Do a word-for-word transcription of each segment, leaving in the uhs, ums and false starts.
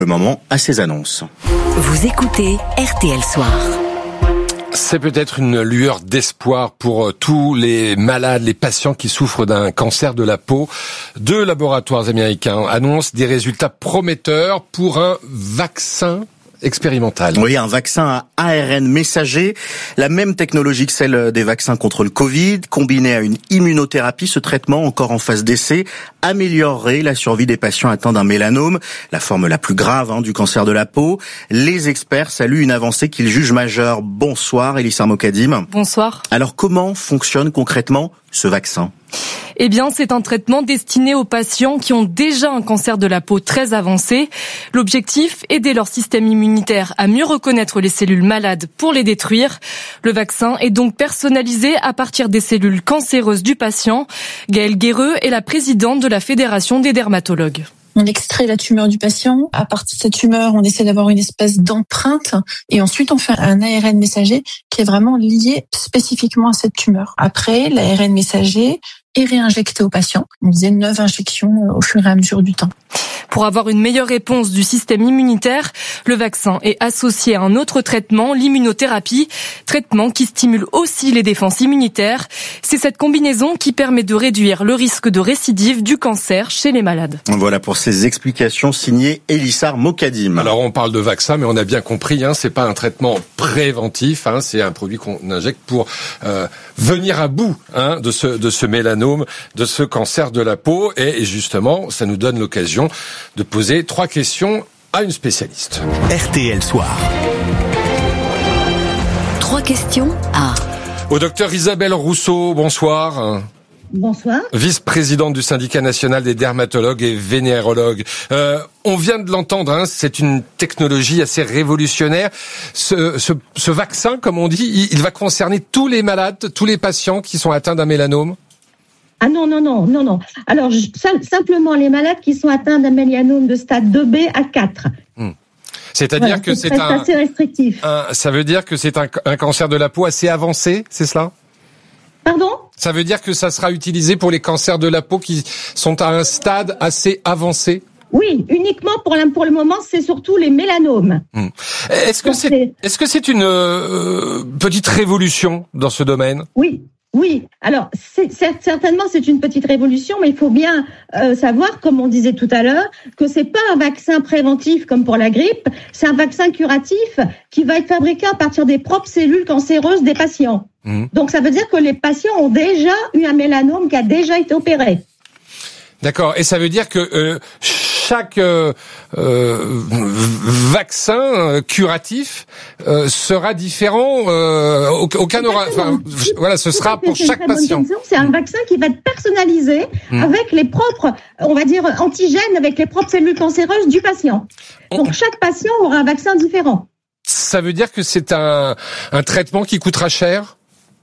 Le moment à ces annonces. Vous écoutez R T L Soir. C'est peut-être une lueur d'espoir pour tous les malades, les patients qui souffrent d'un cancer de la peau. Deux laboratoires américains annoncent des résultats prometteurs pour un vaccin expérimental. Oui, un vaccin à A R N messager, la même technologie que celle des vaccins contre le Covid, combiné à une immunothérapie. Ce traitement, encore en phase d'essai, améliorerait la survie des patients atteints d'un mélanome, la forme la plus grave hein, du cancer de la peau. Les experts saluent une avancée qu'ils jugent majeure. Bonsoir, Elissa Mokadim. Bonsoir. Alors, comment fonctionne concrètement ce vaccin ? Eh bien, c'est un traitement destiné aux patients qui ont déjà un cancer de la peau très avancé. L'objectif, aider leur système immunitaire à mieux reconnaître les cellules malades pour les détruire. Le vaccin est donc personnalisé à partir des cellules cancéreuses du patient. Gaëlle Guéreux est la présidente de la Fédération des dermatologues. On extrait la tumeur du patient. À partir de cette tumeur, on essaie d'avoir une espèce d'empreinte. Et ensuite, on fait un A R N messager qui est vraiment lié spécifiquement à cette tumeur. Après, l'A R N messager est réinjecté au patient. On faisait neuf injections au fur et à mesure du temps. Pour avoir une meilleure réponse du système immunitaire, le vaccin est associé à un autre traitement, l'immunothérapie, traitement qui stimule aussi les défenses immunitaires. C'est cette combinaison qui permet de réduire le risque de récidive du cancer chez les malades. Voilà pour ces explications signées Elissa Mokadim. Alors on parle de vaccin, mais on a bien compris, hein, c'est pas un traitement préventif, hein, c'est un produit qu'on injecte pour euh, venir à bout hein, de ce de ce mélanome, de ce cancer de la peau, et justement, ça nous donne l'occasion de poser trois questions à une spécialiste. R T L Soir. Trois questions à... Au docteur Isabelle Rousseau, bonsoir. Bonsoir. Vice-présidente du syndicat national des dermatologues et vénérologues. Euh, on vient de l'entendre, hein, c'est une technologie assez révolutionnaire. Ce, ce, ce vaccin, comme on dit, il, il va concerner tous les malades, tous les patients qui sont atteints d'un mélanome ? Ah non, non, non, non, non. Alors, je, simplement les malades qui sont atteints d'un mélanome de stade deux B à quatre. Hmm. C'est-à-dire voilà, que c'est, c'est un... assez restrictif. Un, ça veut dire que c'est un, un cancer de la peau assez avancé, c'est cela ? Pardon ? Ça veut dire que ça sera utilisé pour les cancers de la peau qui sont à un stade assez avancé ? Oui, uniquement pour, la, pour le moment, c'est surtout les mélanomes. Hmm. Est-ce que Donc, c'est, c'est, est-ce que c'est une euh, petite révolution dans ce domaine ? Oui. Oui, alors c'est, c'est, certainement c'est une petite révolution, mais il faut bien euh, savoir, comme on disait tout à l'heure, que c'est pas un vaccin préventif comme pour la grippe, c'est un vaccin curatif qui va être fabriqué à partir des propres cellules cancéreuses des patients. Mmh. Donc ça veut dire que les patients ont déjà eu un mélanome qui a déjà été opéré. D'accord, et ça veut dire que euh, chaque euh, euh, vaccin euh, curatif euh, sera différent, euh, aucun aura, enfin, voilà, ce sera pour chaque patient. C'est un vaccin qui va être personnalisé mmh. avec les propres, on va dire, antigènes, avec les propres cellules cancéreuses du patient. Donc chaque patient aura un vaccin différent. Ça veut dire que c'est un, un traitement qui coûtera cher ?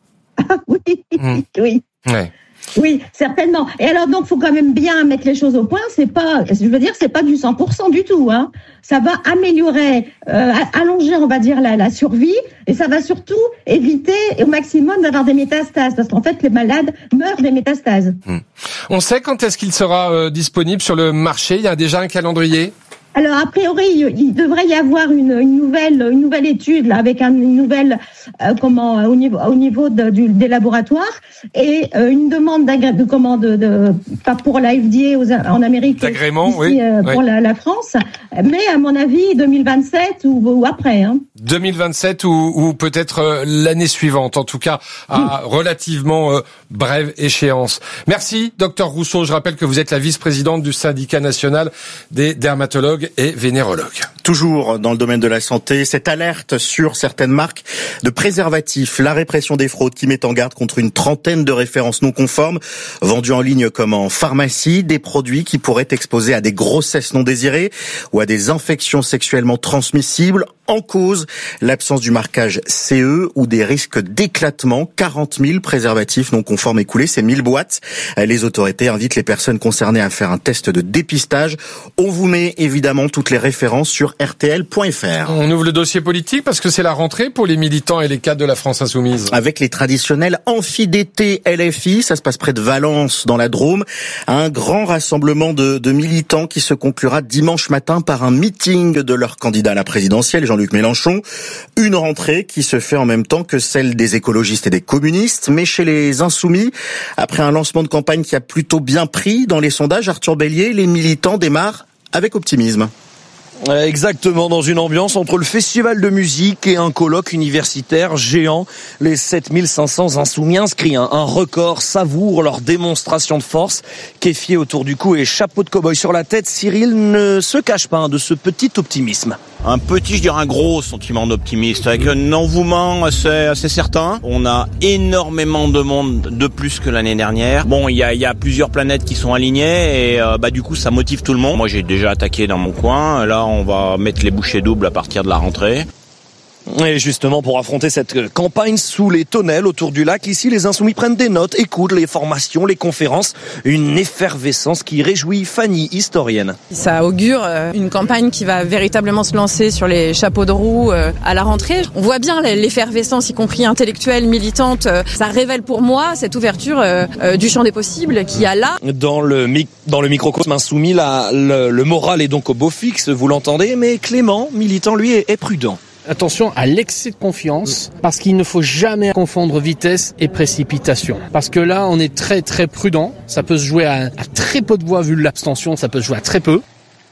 Ah oui, mmh. oui. Ouais. Oui, certainement. Et alors donc, faut quand même bien mettre les choses au point. C'est pas, je veux dire, c'est pas du cent pour cent du tout. Hein. Ça va améliorer, euh, allonger, on va dire, la, la survie, et ça va surtout éviter au maximum d'avoir des métastases, parce qu'en fait, les malades meurent des métastases. Hum. On sait quand est-ce qu'il sera euh, disponible sur le marché ? Il y a déjà un calendrier ? Alors a priori, il devrait y avoir une, une nouvelle, une nouvelle étude là, avec un, une nouvelle, euh, comment, au niveau, au niveau de, du, des laboratoires, et euh, une demande de commande de, de, pas pour la F D A aux, en Amérique, d'agrément, ici, oui, euh, pour oui. La, la France, mais à mon avis deux mille vingt-sept ou, ou après. Hein. deux mille vingt-sept ou, ou peut-être euh, l'année suivante, en tout cas à oui. relativement euh, brève échéance. Merci, docteur Rousseau. Je rappelle que vous êtes la vice-présidente du syndicat national des dermatologues et vénérologue. Toujours dans le domaine de la santé, cette alerte sur certaines marques de préservatifs, la répression des fraudes qui met en garde contre une trentaine de références non conformes vendues en ligne comme en pharmacie, des produits qui pourraient exposer à des grossesses non désirées ou à des infections sexuellement transmissibles. En cause, l'absence du marquage C E ou des risques d'éclatement. quarante mille préservatifs non conformes écoulés, c'est mille boîtes. Les autorités invitent les personnes concernées à faire un test de dépistage. On vous met évidemment toutes les références sur r t l point f r. On ouvre le dossier politique parce que c'est la rentrée pour les militants et les cadres de la France Insoumise. Avec les traditionnels amphis d'été L F I, ça se passe près de Valence, dans la Drôme. Un grand rassemblement de, de militants qui se conclura dimanche matin par un meeting de leur candidat à la présidentielle, Jean-Luc Mélenchon. Une rentrée qui se fait en même temps que celle des écologistes et des communistes. Mais chez les Insoumis, après un lancement de campagne qui a plutôt bien pris dans les sondages, Arthur Bélier, les militants démarrent avec optimisme. Exactement, dans une ambiance entre le festival de musique et un colloque universitaire géant. Les sept mille cinq cents insoumis inscrits, un record, savourent leur démonstration de force. Kéfier autour du cou et chapeau de cow-boy sur la tête, Cyril ne se cache pas de ce petit optimisme. Un petit, je dirais un gros sentiment d'optimisme, avec un engouement assez, assez certain. On a énormément de monde de plus que l'année dernière. Bon, il y a, il y a plusieurs planètes qui sont alignées et euh, bah du coup ça motive tout le monde. Moi j'ai déjà attaqué dans mon coin, là on va mettre les bouchées doubles à partir de la rentrée. Et justement, pour affronter cette campagne sous les tonnelles autour du lac, ici, les Insoumis prennent des notes, écoutent les formations, les conférences. Une effervescence qui réjouit Fanny, historienne. Ça augure une campagne qui va véritablement se lancer sur les chapeaux de roue à la rentrée. On voit bien l'effervescence, y compris intellectuelle, militante. Ça révèle pour moi cette ouverture du champ des possibles qu'il y a là. Dans le, mi- dans le microcosme insoumis, la, le, le moral est donc au beau fixe, vous l'entendez, mais Clément, militant, lui, est, est prudent. Attention à l'excès de confiance, parce qu'il ne faut jamais confondre vitesse et précipitation. Parce que là, on est très très prudent. Ça peut se jouer à, à très peu de voix, vu l'abstention, ça peut se jouer à très peu.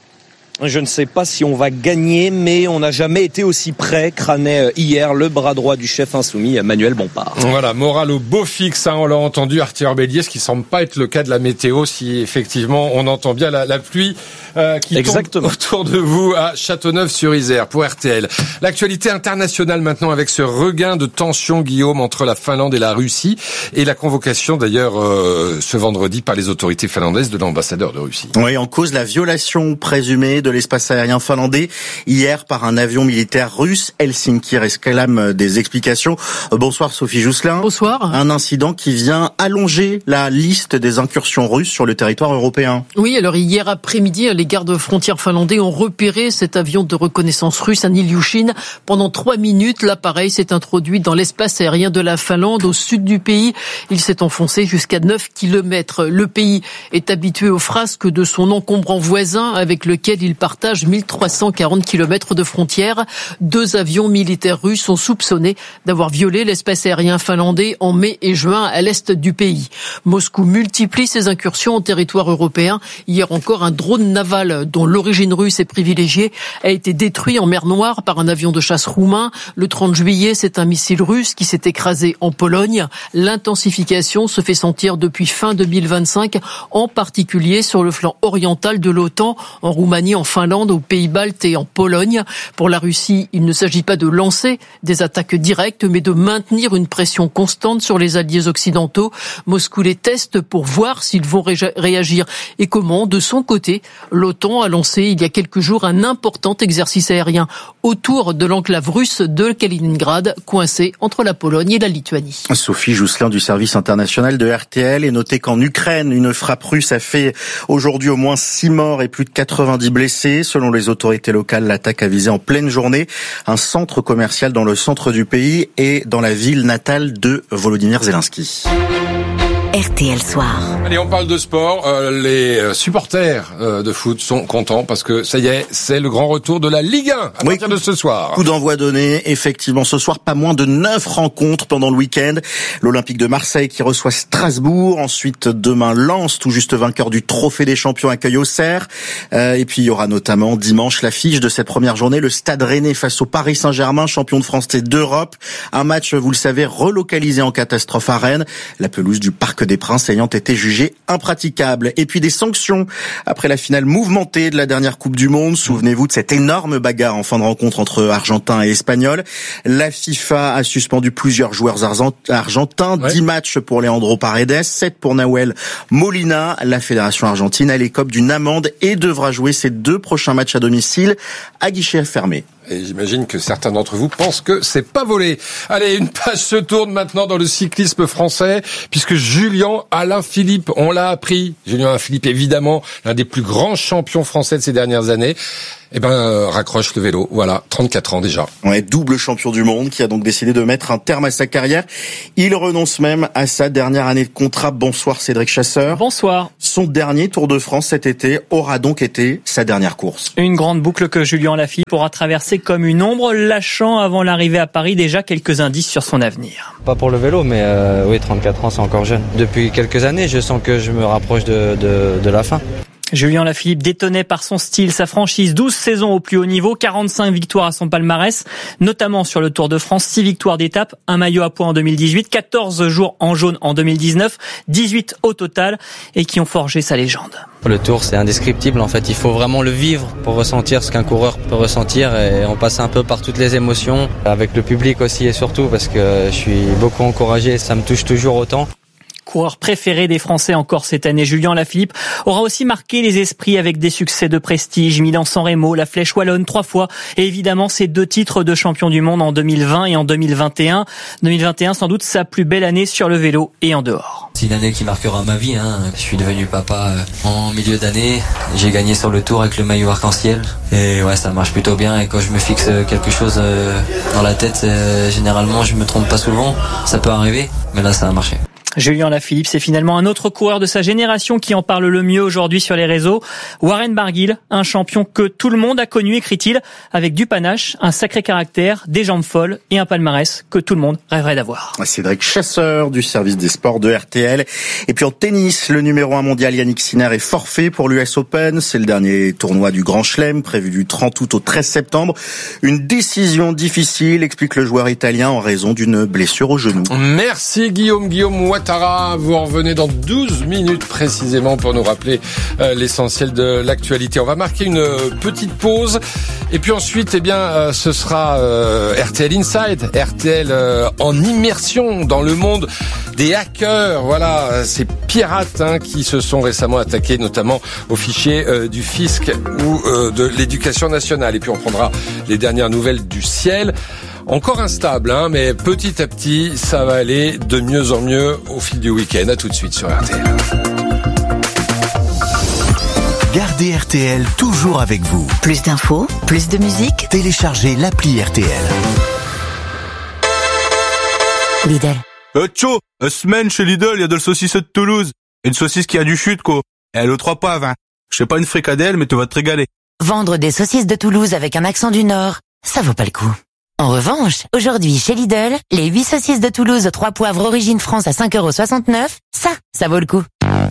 Je ne sais pas si on va gagner, mais on n'a jamais été aussi près, crânait hier le bras droit du chef insoumis, Manuel Bompard. Voilà, morale au beau fixe, hein, on l'a entendu, Arthur Bélier, ce qui semble pas être le cas de la météo, si effectivement on entend bien la, la pluie euh, qui Exactement. tombe autour de vous à Châteauneuf-sur-Isère pour R T L. L'actualité internationale maintenant avec ce regain de tension, Guillaume, entre la Finlande et la Russie, et la convocation d'ailleurs euh, ce vendredi par les autorités finlandaises de l'ambassadeur de Russie. Oui, en cause la violation présumée de l'espace aérien finlandais hier par un avion militaire russe. Helsinki réclame des explications. Bonsoir Sophie Jousselin. Bonsoir. Un incident qui vient allonger la liste des incursions russes sur le territoire européen. Oui, alors hier après-midi, les gardes frontières finlandais ont repéré cet avion de reconnaissance russe, un Ilyushin. Pendant trois minutes, l'appareil s'est introduit dans l'espace aérien de la Finlande, au sud du pays. Il s'est enfoncé jusqu'à neuf kilomètres. Le pays est habitué aux frasques de son encombrant voisin avec lequel il partage mille trois cent quarante kilomètres de frontières. Deux avions militaires russes sont soupçonnés d'avoir violé l'espace aérien finlandais en mai et juin à l'est du pays. Moscou multiplie ses incursions en territoire européen. Hier encore, un drone naval dont l'origine russe est privilégiée a été détruit en mer Noire par un avion de chasse roumain. Le trente juillet, c'est un missile russe qui s'est écrasé en Pologne. L'intensification se fait sentir depuis fin deux mille vingt-cinq, en particulier sur le flanc oriental de l'OTAN, en Roumanie, en Finlande, aux Pays-Baltes et en Pologne. Pour la Russie, il ne s'agit pas de lancer des attaques directes, mais de maintenir une pression constante sur les alliés occidentaux. Moscou les teste pour voir s'ils vont ré- réagir et comment. De son côté, l'OTAN a lancé il y a quelques jours un important exercice aérien autour de l'enclave russe de Kaliningrad, coincée entre la Pologne et la Lituanie. Sophie Jousselin du service international de R T L. Et notez qu'en Ukraine, une frappe russe a fait aujourd'hui au moins six morts et plus de quatre-vingt-dix blessés. Selon les autorités locales, l'attaque a visé en pleine journée un centre commercial dans le centre du pays et dans la ville natale de Volodymyr Zelensky. R T L Soir. Allez, on parle de sport. Euh, les supporters euh, de foot sont contents parce que ça y est, c'est le grand retour de la Ligue un à oui, partir de ce soir. Coup d'envoi donné, effectivement, ce soir, pas moins de neuf rencontres pendant le week-end. L'Olympique de Marseille qui reçoit Strasbourg. Ensuite, demain, Lens, tout juste vainqueur du Trophée des Champions, accueille Auxerre. Euh, et puis, il y aura notamment dimanche l'affiche de cette première journée, le Stade Rennais face au Paris Saint-Germain, champion de France et d'Europe. Un match, vous le savez, relocalisé en catastrophe à Rennes. La pelouse du Parc des Princes ayant été jugée impraticable. Et puis des sanctions après la finale mouvementée de la dernière Coupe du Monde. Souvenez-vous de cette énorme bagarre en fin de rencontre entre Argentins et Espagnols. La FIFA a suspendu plusieurs joueurs argentins. Ouais. dix matchs pour Leandro Paredes, sept pour Nahuel Molina. La fédération argentine a l'écope d'une amende et devra jouer ses deux prochains matchs à domicile à guichet fermé. Et j'imagine que certains d'entre vous pensent que c'est pas volé. Allez, une page se tourne maintenant dans le cyclisme français, puisque Julien Alaphilippe, on l'a appris, Julien Alaphilippe évidemment, l'un des plus grands champions français de ces dernières années, Eh ben, euh, raccroche le vélo. Voilà, trente-quatre ans déjà. Ouais, double champion du monde qui a donc décidé de mettre un terme à sa carrière. Il renonce même à sa dernière année de contrat. Bonsoir Cédric Chasseur. Bonsoir. Son dernier Tour de France cet été aura donc été sa dernière course. Une grande boucle que Julien Lafilippe pourra traverser comme une ombre, lâchant avant l'arrivée à Paris déjà quelques indices sur son avenir. Pas pour le vélo, mais euh, oui, trente-quatre ans, c'est encore jeune. Depuis quelques années, je sens que je me rapproche de, de, de la fin. Julien Lafilippe détonnait par son style sa franchise, douze saisons au plus haut niveau, quarante-cinq victoires à son palmarès, notamment sur le Tour de France, six victoires d'étape, un maillot à pois en deux mille dix-huit, quatorze jours en jaune en deux mille dix-neuf, dix-huit au total, et qui ont forgé sa légende. Le Tour, c'est indescriptible. En fait, il faut vraiment le vivre pour ressentir ce qu'un coureur peut ressentir, et on passe un peu par toutes les émotions, avec le public aussi et surtout parce que je suis beaucoup encouragé, ça me touche toujours autant. Coureur préféré des Français encore cette année, Julien Lafilippe aura aussi marqué les esprits avec des succès de prestige, Milan-San Remo, la Flèche Wallonne trois fois, et évidemment ses deux titres de champion du monde en deux mille vingt et en deux mille vingt et un. deux mille vingt et un, sans doute sa plus belle année sur le vélo et en dehors. C'est une année qui marquera ma vie, hein. Je suis devenu papa en milieu d'année, j'ai gagné sur le Tour avec le maillot arc-en-ciel, et ouais, ça marche plutôt bien, et quand je me fixe quelque chose dans la tête, généralement je me trompe pas souvent, ça peut arriver, mais là ça a marché. Julien Lafilippe, c'est finalement un autre coureur de sa génération qui en parle le mieux aujourd'hui sur les réseaux. Warren Barguil, un champion que tout le monde a connu, écrit-il, avec du panache, un sacré caractère, des jambes folles et un palmarès que tout le monde rêverait d'avoir. Cédric Chasseur du service des sports de R T L. Et puis en tennis, le numéro un mondial Yannick Sinner est forfait pour l'U S Open. C'est le dernier tournoi du Grand Chelem, prévu du trente août au treize septembre. Une décision difficile, explique le joueur italien, en raison d'une blessure au genou. Merci Guillaume, Guillaume Watt. Tara, vous revenez dans douze minutes précisément pour nous rappeler euh, l'essentiel de l'actualité. On va marquer une euh, petite pause et puis ensuite, eh bien, euh, ce sera euh, R T L Inside, R T L euh, en immersion dans le monde des hackers. Voilà, ces pirates hein, qui se sont récemment attaqués, notamment aux fichiers euh, du fisc ou euh, de l'éducation nationale. Et puis on prendra les dernières nouvelles du ciel. Encore instable, hein, mais petit à petit, ça va aller de mieux en mieux au fil du week-end. À tout de suite sur R T L. Gardez R T L toujours avec vous. Plus d'infos, plus de musique. Téléchargez l'appli R T L. Lidl. Euh, tcho, une semaine chez Lidl, il y a de la saucisse de Toulouse. Une saucisse qui a du chute, quoi. Et elle aux trois poivres, hein. Je sais pas une fricadelle, mais tu vas te régaler. Vendre des saucisses de Toulouse avec un accent du Nord, ça vaut pas le coup. En revanche, aujourd'hui chez Lidl, les huit saucisses de Toulouse trois poivres origine France à cinq euros soixante-neuf, ça, ça vaut le coup.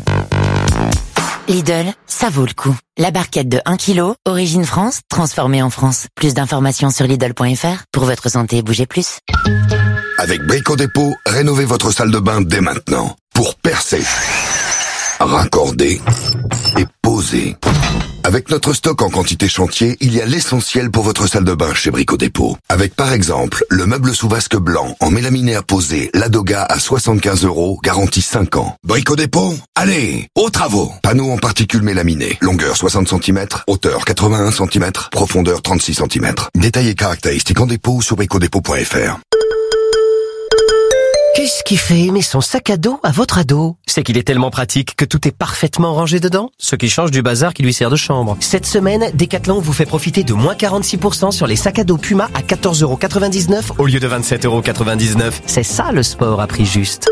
Lidl, ça vaut le coup. La barquette de un kilo, origine France, transformée en France. Plus d'informations sur Lidl point F R. Pour votre santé, bougez plus. Avec Brico Dépôt, rénovez votre salle de bain dès maintenant. Pour percer, raccorder et poser. Avec notre stock en quantité chantier, il y a l'essentiel pour votre salle de bain chez Brico Dépôt. Avec par exemple, le meuble sous vasque blanc en mélaminé à poser, Ladoga à soixante-quinze euros, garantie cinq ans. Brico Dépôt, allez, aux travaux. Panneau en particules mélaminées, longueur soixante centimètres, hauteur quatre-vingt-un centimètres, profondeur trente-six centimètres. Détails et caractéristiques en dépôt sur brico dépôt point F R. Qu'est-ce qui fait aimer son sac à dos à votre ado? C'est qu'il est tellement pratique que tout est parfaitement rangé dedans, ce qui change du bazar qui lui sert de chambre. Cette semaine, Decathlon vous fait profiter de moins quarante-six pour cent sur les sacs à dos Puma à quatorze euros quatre-vingt-dix-neuf au lieu de vingt-sept euros quatre-vingt-dix-neuf. C'est ça le sport à prix juste.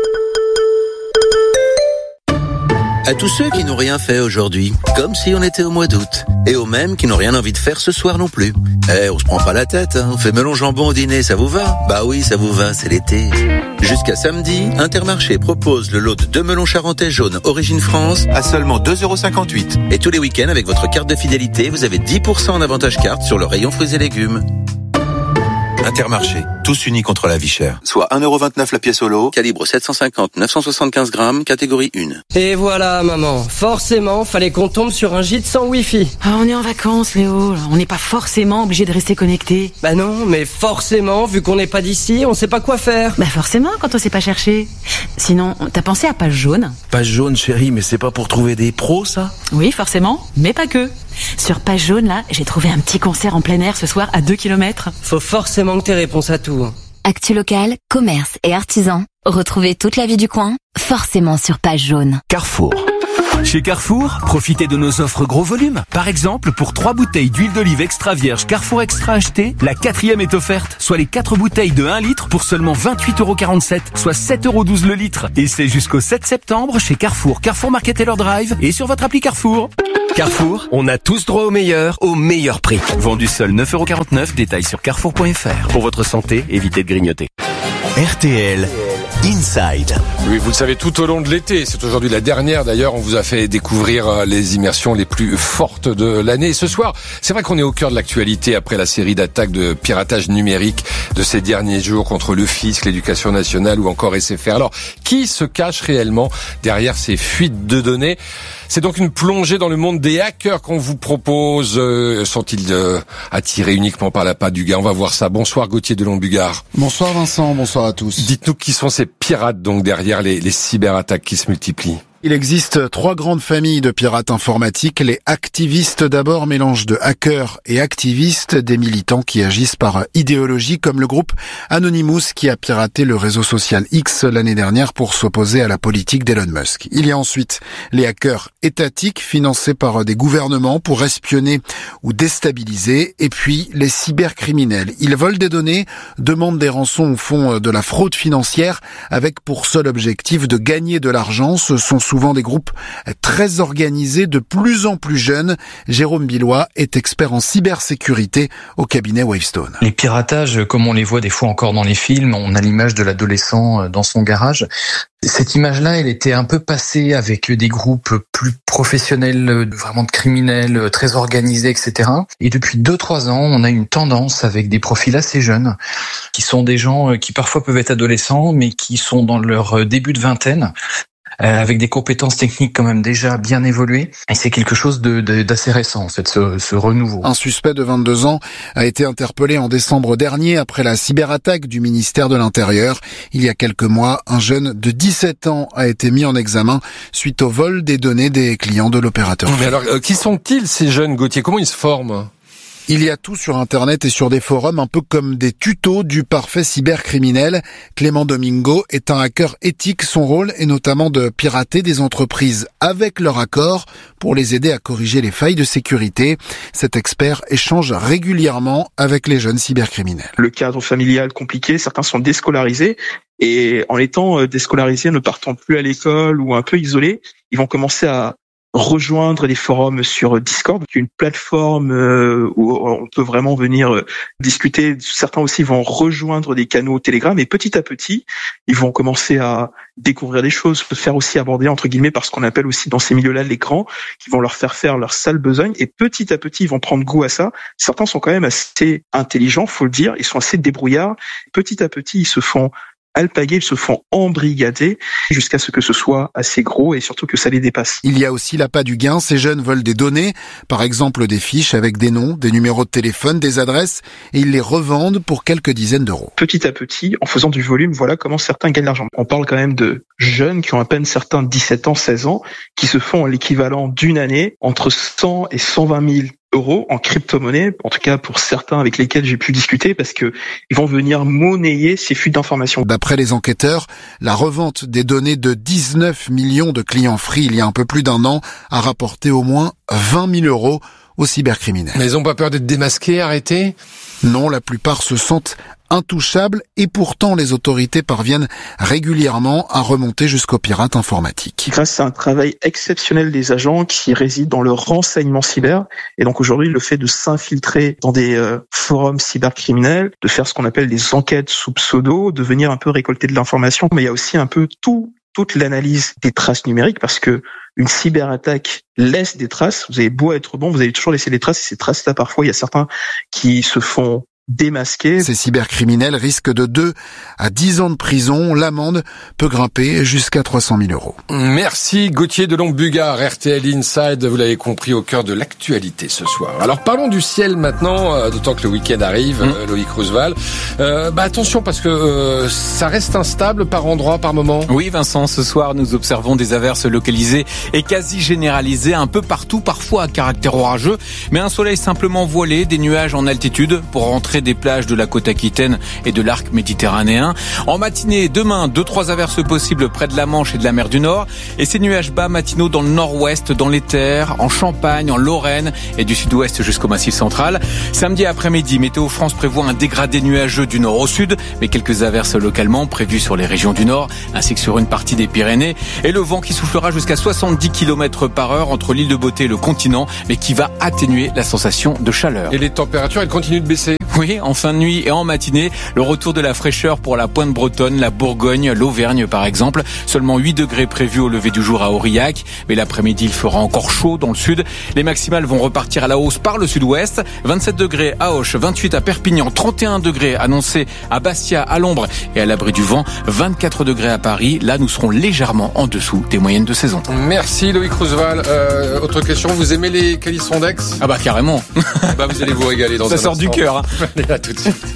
À tous ceux qui n'ont rien fait aujourd'hui, comme si on était au mois d'août, et aux mêmes qui n'ont rien envie de faire ce soir non plus. Eh, on se prend pas la tête, hein. On fait melon jambon au dîner, ça vous va? Bah oui, ça vous va, c'est l'été. Jusqu'à samedi, Intermarché propose le lot de deux melons charentais jaunes origine France à seulement deux euros cinquante-huit. Et tous les week-ends, avec votre carte de fidélité, vous avez dix pour cent en avantage carte sur le rayon fruits et légumes. Intermarché, tous unis contre la vie chère. Soit un euro vingt-neuf la pièce au lot, calibre sept cent cinquante neuf cent soixante-quinze grammes, catégorie un. Et voilà, maman. Forcément, fallait qu'on tombe sur un gîte sans wifi. Ah, on est en vacances, Léo. On n'est pas forcément obligé de rester connecté. Bah non, mais forcément, vu qu'on n'est pas d'ici, on sait pas quoi faire. Bah forcément, quand on sait pas chercher. Sinon, t'as pensé à Page Jaune? Page Jaune, chérie, mais c'est pas pour trouver des pros, ça? Oui, forcément, mais pas que. Sur Page Jaune, là, j'ai trouvé un petit concert en plein air ce soir à deux kilomètres. Faut forcément que t'aies réponse à tout. Actu local, commerce et artisans. Retrouvez toute la vie du coin, forcément sur Page Jaune. Carrefour. Chez Carrefour, profitez de nos offres gros volume. Par exemple, pour trois bouteilles d'huile d'olive extra vierge Carrefour Extra achetées, la quatrième est offerte, soit les quatre bouteilles de un litre pour seulement vingt-huit euros quarante-sept, soit sept euros douze le litre. Et c'est jusqu'au sept septembre chez Carrefour, Carrefour Market Taylor Drive et sur votre appli Carrefour. Carrefour, on a tous droit au meilleur, au meilleur prix. Vendu seul neuf euros quarante-neuf, détail sur carrefour point f r. Pour votre santé, évitez de grignoter. R T L Inside. Oui, vous le savez, tout au long de l'été, c'est aujourd'hui la dernière d'ailleurs, on vous a fait découvrir les immersions les plus fortes de l'année. Et ce soir, c'est vrai qu'on est au cœur de l'actualité après la série d'attaques de piratage numérique de ces derniers jours contre le fisc, l'éducation nationale ou encore S F R. Alors, qui se cache réellement derrière ces fuites de données ? C'est donc une plongée dans le monde des hackers qu'on vous propose. Euh, sont-ils euh, attirés uniquement par l'appât du gain ? On va voir ça. Bonsoir Gauthier Delon-Bugard. Bonsoir Vincent, bonsoir à tous. Dites-nous qui sont ces pirates donc derrière les, les cyberattaques qui se multiplient. Il existe trois grandes familles de pirates informatiques. Les activistes d'abord, mélange de hackers et activistes, des militants qui agissent par idéologie, comme le groupe Anonymous qui a piraté le réseau social X l'année dernière pour s'opposer à la politique d'Elon Musk. Il y a ensuite les hackers étatiques financés par des gouvernements pour espionner ou déstabiliser, et puis les cybercriminels. Ils volent des données, demandent des rançons ou font de la fraude financière avec pour seul objectif de gagner de l'argent. Ce sont souvent des groupes très organisés, de plus en plus jeunes. Jérôme Billois est expert en cybersécurité au cabinet Wavestone. Les piratages, comme on les voit des fois encore dans les films, on a l'image de l'adolescent dans son garage. Cette image-là, elle était un peu passée avec des groupes plus professionnels, vraiment de criminels, très organisés, et cetera. Et depuis deux, trois ans, on a une tendance avec des profils assez jeunes, qui sont des gens qui parfois peuvent être adolescents, mais qui sont dans leur début de vingtaine, Euh, avec des compétences techniques quand même déjà bien évoluées. Et c'est quelque chose de, de, d'assez récent, en fait, ce, ce renouveau. Un suspect de vingt-deux ans a été interpellé en décembre dernier après la cyberattaque du ministère de l'Intérieur. Il y a quelques mois, un jeune de dix-sept ans a été mis en examen suite au vol des données des clients de l'opérateur. Mais alors, euh, qui sont-ils ces jeunes, Gauthier ? Comment ils se forment ? Il y a tout sur Internet et sur des forums, un peu comme des tutos du parfait cybercriminel. Clément Domingo est un hacker éthique. Son rôle est notamment de pirater des entreprises avec leur accord pour les aider à corriger les failles de sécurité. Cet expert échange régulièrement avec les jeunes cybercriminels. Le cadre familial compliqué, certains sont déscolarisés et en étant déscolarisés, ne partant plus à l'école ou un peu isolés, ils vont commencer à rejoindre les forums sur Discord, qui est une plateforme où on peut vraiment venir discuter. Certains aussi vont rejoindre des canaux Telegram et petit à petit, ils vont commencer à découvrir des choses, se faire aussi aborder entre guillemets par ce qu'on appelle aussi dans ces milieux-là les grands, qui vont leur faire faire leur sale besogne et petit à petit, ils vont prendre goût à ça. Certains sont quand même assez intelligents, faut le dire, ils sont assez débrouillards. Petit à petit, ils se font alpaguer, ils se font embrigader jusqu'à ce que ce soit assez gros et surtout que ça les dépasse. Il y a aussi l'appât du gain. Ces jeunes volent des données, par exemple des fiches avec des noms, des numéros de téléphone, des adresses, et ils les revendent pour quelques dizaines d'euros. Petit à petit, en faisant du volume, voilà comment certains gagnent l'argent. On parle quand même de jeunes qui ont à peine certains dix-sept ans, seize ans, qui se font l'équivalent d'une année entre cent et cent vingt mille euros en crypto-monnaie, en tout cas pour certains avec lesquels j'ai pu discuter, parce que ils vont venir monnayer ces fuites d'informations. D'après les enquêteurs, la revente des données de dix-neuf millions de clients free il y a un peu plus d'un an a rapporté au moins vingt mille euros aux cybercriminels. Mais ils ont pas peur d'être démasqués, arrêtés ? Non, la plupart se sentent intouchables et pourtant les autorités parviennent régulièrement à remonter jusqu'aux pirates informatiques. Grâce à un travail exceptionnel des agents qui résident dans le renseignement cyber, et donc aujourd'hui le fait de s'infiltrer dans des euh, forums cybercriminels, de faire ce qu'on appelle des enquêtes sous pseudo, de venir un peu récolter de l'information, mais il y a aussi un peu tout toute l'analyse des traces numériques, parce que une cyberattaque laisse des traces. Vous avez beau être bon, vous allez toujours laisser des traces, et ces traces-là, parfois, il y a certains qui se font démasqués. Ces cybercriminels risquent de deux à dix ans de prison. L'amende peut grimper jusqu'à trois cent mille euros. Merci Gauthier Delon-Bugard, R T L Inside, vous l'avez compris, au cœur de l'actualité ce soir. Alors parlons du ciel maintenant, euh, d'autant que le week-end arrive, mmh. euh, Loïc Roosevelt. Euh, bah attention parce que euh, ça reste instable par endroits, par moment. Oui Vincent, ce soir nous observons des averses localisées et quasi généralisées un peu partout, parfois à caractère orageux, mais un soleil simplement voilé, des nuages en altitude pour rentrer près des plages de la côte aquitaine et de l'arc méditerranéen. En matinée, demain, deux trois averses possibles près de la Manche et de la mer du Nord. Et ces nuages bas matinaux dans le nord-ouest, dans les terres, en Champagne, en Lorraine et du sud-ouest jusqu'au Massif central. Samedi après-midi, Météo France prévoit un dégradé nuageux du nord au sud, mais quelques averses localement prévues sur les régions du nord, ainsi que sur une partie des Pyrénées. Et le vent qui soufflera jusqu'à soixante-dix kilomètres par heure entre l'île de Beauté et le continent, mais qui va atténuer la sensation de chaleur. Et les températures, elles continuent de baisser. Oui, en fin de nuit et en matinée, le retour de la fraîcheur pour la pointe bretonne, la Bourgogne, l'Auvergne par exemple. Seulement huit degrés prévus au lever du jour à Aurillac, mais l'après-midi il fera encore chaud dans le sud. Les maximales vont repartir à la hausse par le sud-ouest. vingt-sept degrés à Auch, vingt-huit à Perpignan, trente et un degrés annoncés à Bastia, à l'ombre et à l'abri du vent, vingt-quatre degrés à Paris. Là, nous serons légèrement en dessous des moyennes de saison. Merci Loïc Roosevelt. Euh, autre question, vous aimez les calissons d'Aix ? Ah bah carrément. Bah vous allez vous régaler dans Ça un sort instant. du cœur. Hein. Allez, à tout de suite.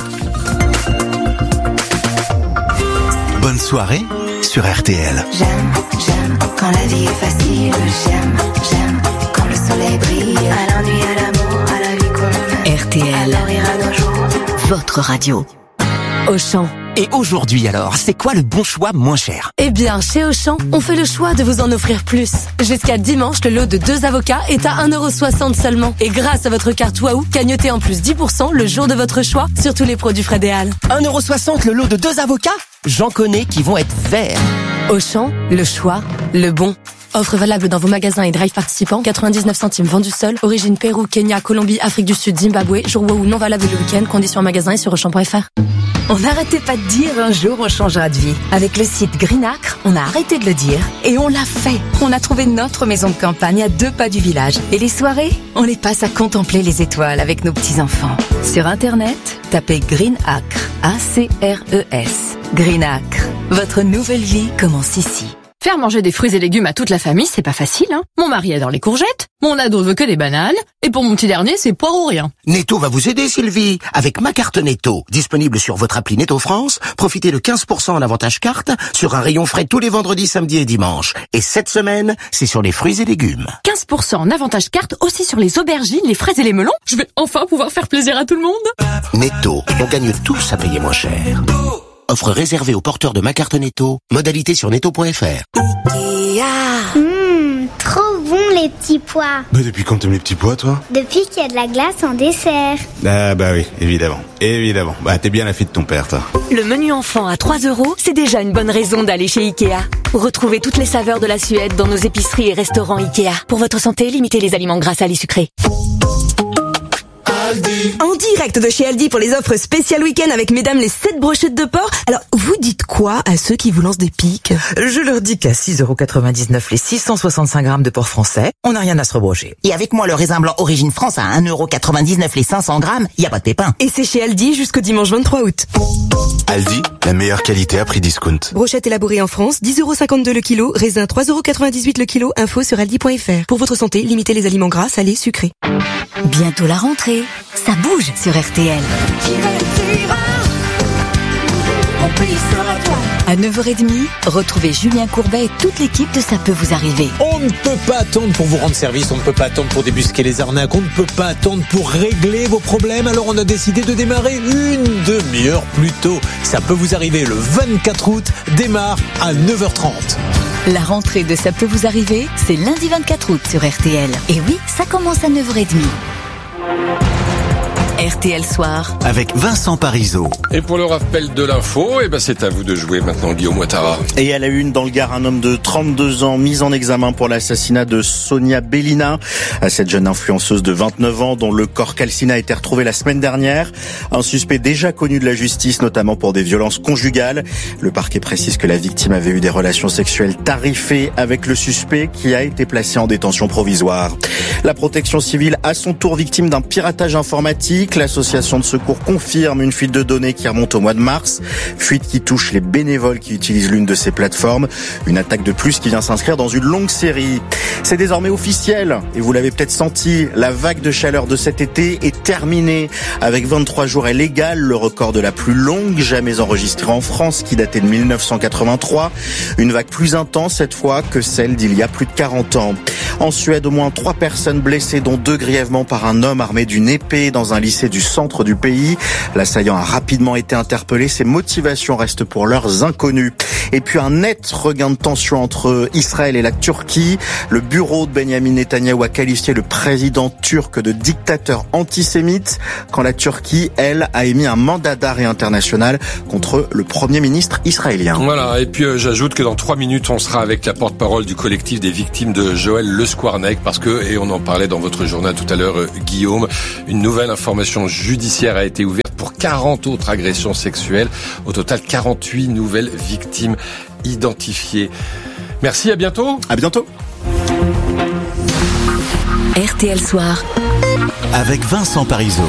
Bonne soirée sur R T L. J'aime, j'aime quand la vie est facile. J'aime, j'aime quand le soleil brille. À l'ennui, à l'amour, à la vie qu'on R T L. Alors ira nos jours. Votre radio. Auchan. Et aujourd'hui alors, c'est quoi le bon choix moins cher ? Eh bien, chez Auchan, on fait le choix de vous en offrir plus. Jusqu'à dimanche, le lot de deux avocats est à un euro soixante seulement. Et grâce à votre carte Waouh, cagnotez en plus dix pour cent le jour de votre choix sur tous les produits Fred et Al. un euro soixante le lot de deux avocats ? J'en connais qui vont être verts. Auchan, le choix, le bon. Offre valable dans vos magasins et drive participants. quatre-vingt-dix-neuf centimes vendu seul. Origine Pérou, Kenya, Colombie, Afrique du Sud, Zimbabwe. Jour Waouh non valable le week-end. Conditions en magasin et sur auchan point f r. On n'arrêtait pas de dire un jour on changera de vie. Avec le site Greenacre, on a arrêté de le dire et on l'a fait. On a trouvé notre maison de campagne à deux pas du village. Et les soirées, on les passe à contempler les étoiles avec nos petits-enfants. Sur Internet, tapez Greenacre, A C R E S. Greenacre, votre nouvelle vie commence ici. Faire manger des fruits et légumes à toute la famille, c'est pas facile, hein. Mon mari adore les courgettes, mon ado veut que des bananes, et pour mon petit dernier, c'est poire ou rien. Netto va vous aider, Sylvie. Avec ma carte Netto, disponible sur votre appli Netto France, profitez de quinze pour cent en avantage carte sur un rayon frais tous les vendredis, samedis et dimanches. Et cette semaine, c'est sur les fruits et légumes. quinze pour cent en avantage carte aussi sur les aubergines, les fraises et les melons. Je vais enfin pouvoir faire plaisir à tout le monde. Netto, on gagne tous à payer moins cher. Offre réservée aux porteurs de ma carte Netto. Modalité sur netto point f r. Mmh, trop bon les petits pois. Bah depuis quand t'aimes les petits pois, toi? Depuis qu'il y a de la glace en dessert. Ah bah oui, évidemment, évidemment. Bah t'es bien la fille de ton père, toi. Le menu enfant à trois euros, c'est déjà une bonne raison d'aller chez Ikea. Retrouvez toutes les saveurs de la Suède dans nos épiceries et restaurants Ikea. Pour votre santé, limitez les aliments gras, salés, sucrés. En direct de chez Aldi pour les offres spéciales week-end avec mesdames les sept brochettes de porc. Alors, vous dites quoi à ceux qui vous lancent des piques? Je leur dis qu'à six euros quatre-vingt-dix-neuf les six cent soixante-cinq grammes de porc français, on n'a rien à se rebrocher. Et avec moi, le raisin blanc Origine France à un euro quatre-vingt-dix-neuf les cinq cents grammes, y a pas de pépin. Et c'est chez Aldi jusqu'au dimanche vingt-trois août. Aldi, la meilleure qualité à prix discount. Brochette élaborée en France, dix euros cinquante-deux le kilo, raisin trois euros quatre-vingt-dix-huit le kilo, info sur aldi point f r. Pour votre santé, limitez les aliments gras, salés, sucrés. Bientôt la rentrée, ça bouge sur R T L. À neuf heures trente, retrouvez Julien Courbet et toute l'équipe de Ça peut vous arriver. On ne peut pas attendre pour vous rendre service, on ne peut pas attendre pour débusquer les arnaques, on ne peut pas attendre pour régler vos problèmes, alors on a décidé de démarrer une demi-heure plus tôt. Ça peut vous arriver le vingt-quatre août, démarre à neuf heures trente. La rentrée de Ça peut vous arriver, c'est lundi vingt-quatre août sur R T L. Et oui, ça commence à neuf heures trente. R T L Soir. Avec Vincent Parisot. Et pour le rappel de l'info, eh ben c'est à vous de jouer maintenant, Guillaume Ouattara. Et à la une, dans le Gard, un homme de trente-deux ans mis en examen pour l'assassinat de Sonia Bellina, cette jeune influenceuse de vingt-neuf ans dont le corps calciné a été retrouvé la semaine dernière. Un suspect déjà connu de la justice, notamment pour des violences conjugales. Le parquet précise que la victime avait eu des relations sexuelles tarifées avec le suspect qui a été placé en détention provisoire. La protection civile, à son tour victime d'un piratage informatique. L'association de secours confirme une fuite de données qui remonte au mois de mars. Fuite qui touche les bénévoles qui utilisent l'une de ces plateformes. Une attaque de plus qui vient s'inscrire dans une longue série. C'est désormais officiel. Et vous l'avez peut-être senti, la vague de chaleur de cet été est terminée. Avec vingt-trois jours, elle égale le record de la plus longue jamais enregistrée en France, qui datait de mille neuf cent quatre-vingt-trois. Une vague plus intense cette fois que celle d'il y a plus de quarante ans. En Suède, au moins trois personnes blessées, dont deux grièvement par un homme armé d'une épée dans un lycée lycée du centre du pays. L'assaillant a rapidement été interpellé. Ses motivations restent pour l'heure inconnues. Et puis un net regain de tension entre Israël et la Turquie. Le bureau de Benjamin Netanyahou a qualifié le président turc de dictateur antisémite, quand la Turquie, elle, a émis un mandat d'arrêt international contre le Premier ministre israélien. Voilà, et puis euh, j'ajoute que dans trois minutes, on sera avec la porte-parole du collectif des victimes de Joël Le Squarnec, parce que, et on en parlait dans votre journal tout à l'heure, euh, Guillaume, une nouvelle information judiciaire a été ouverte pour quarante autres agressions sexuelles. Au total, quarante-huit nouvelles victimes identifiées. Merci, à bientôt. À bientôt. R T L Soir. Avec Vincent Parisot.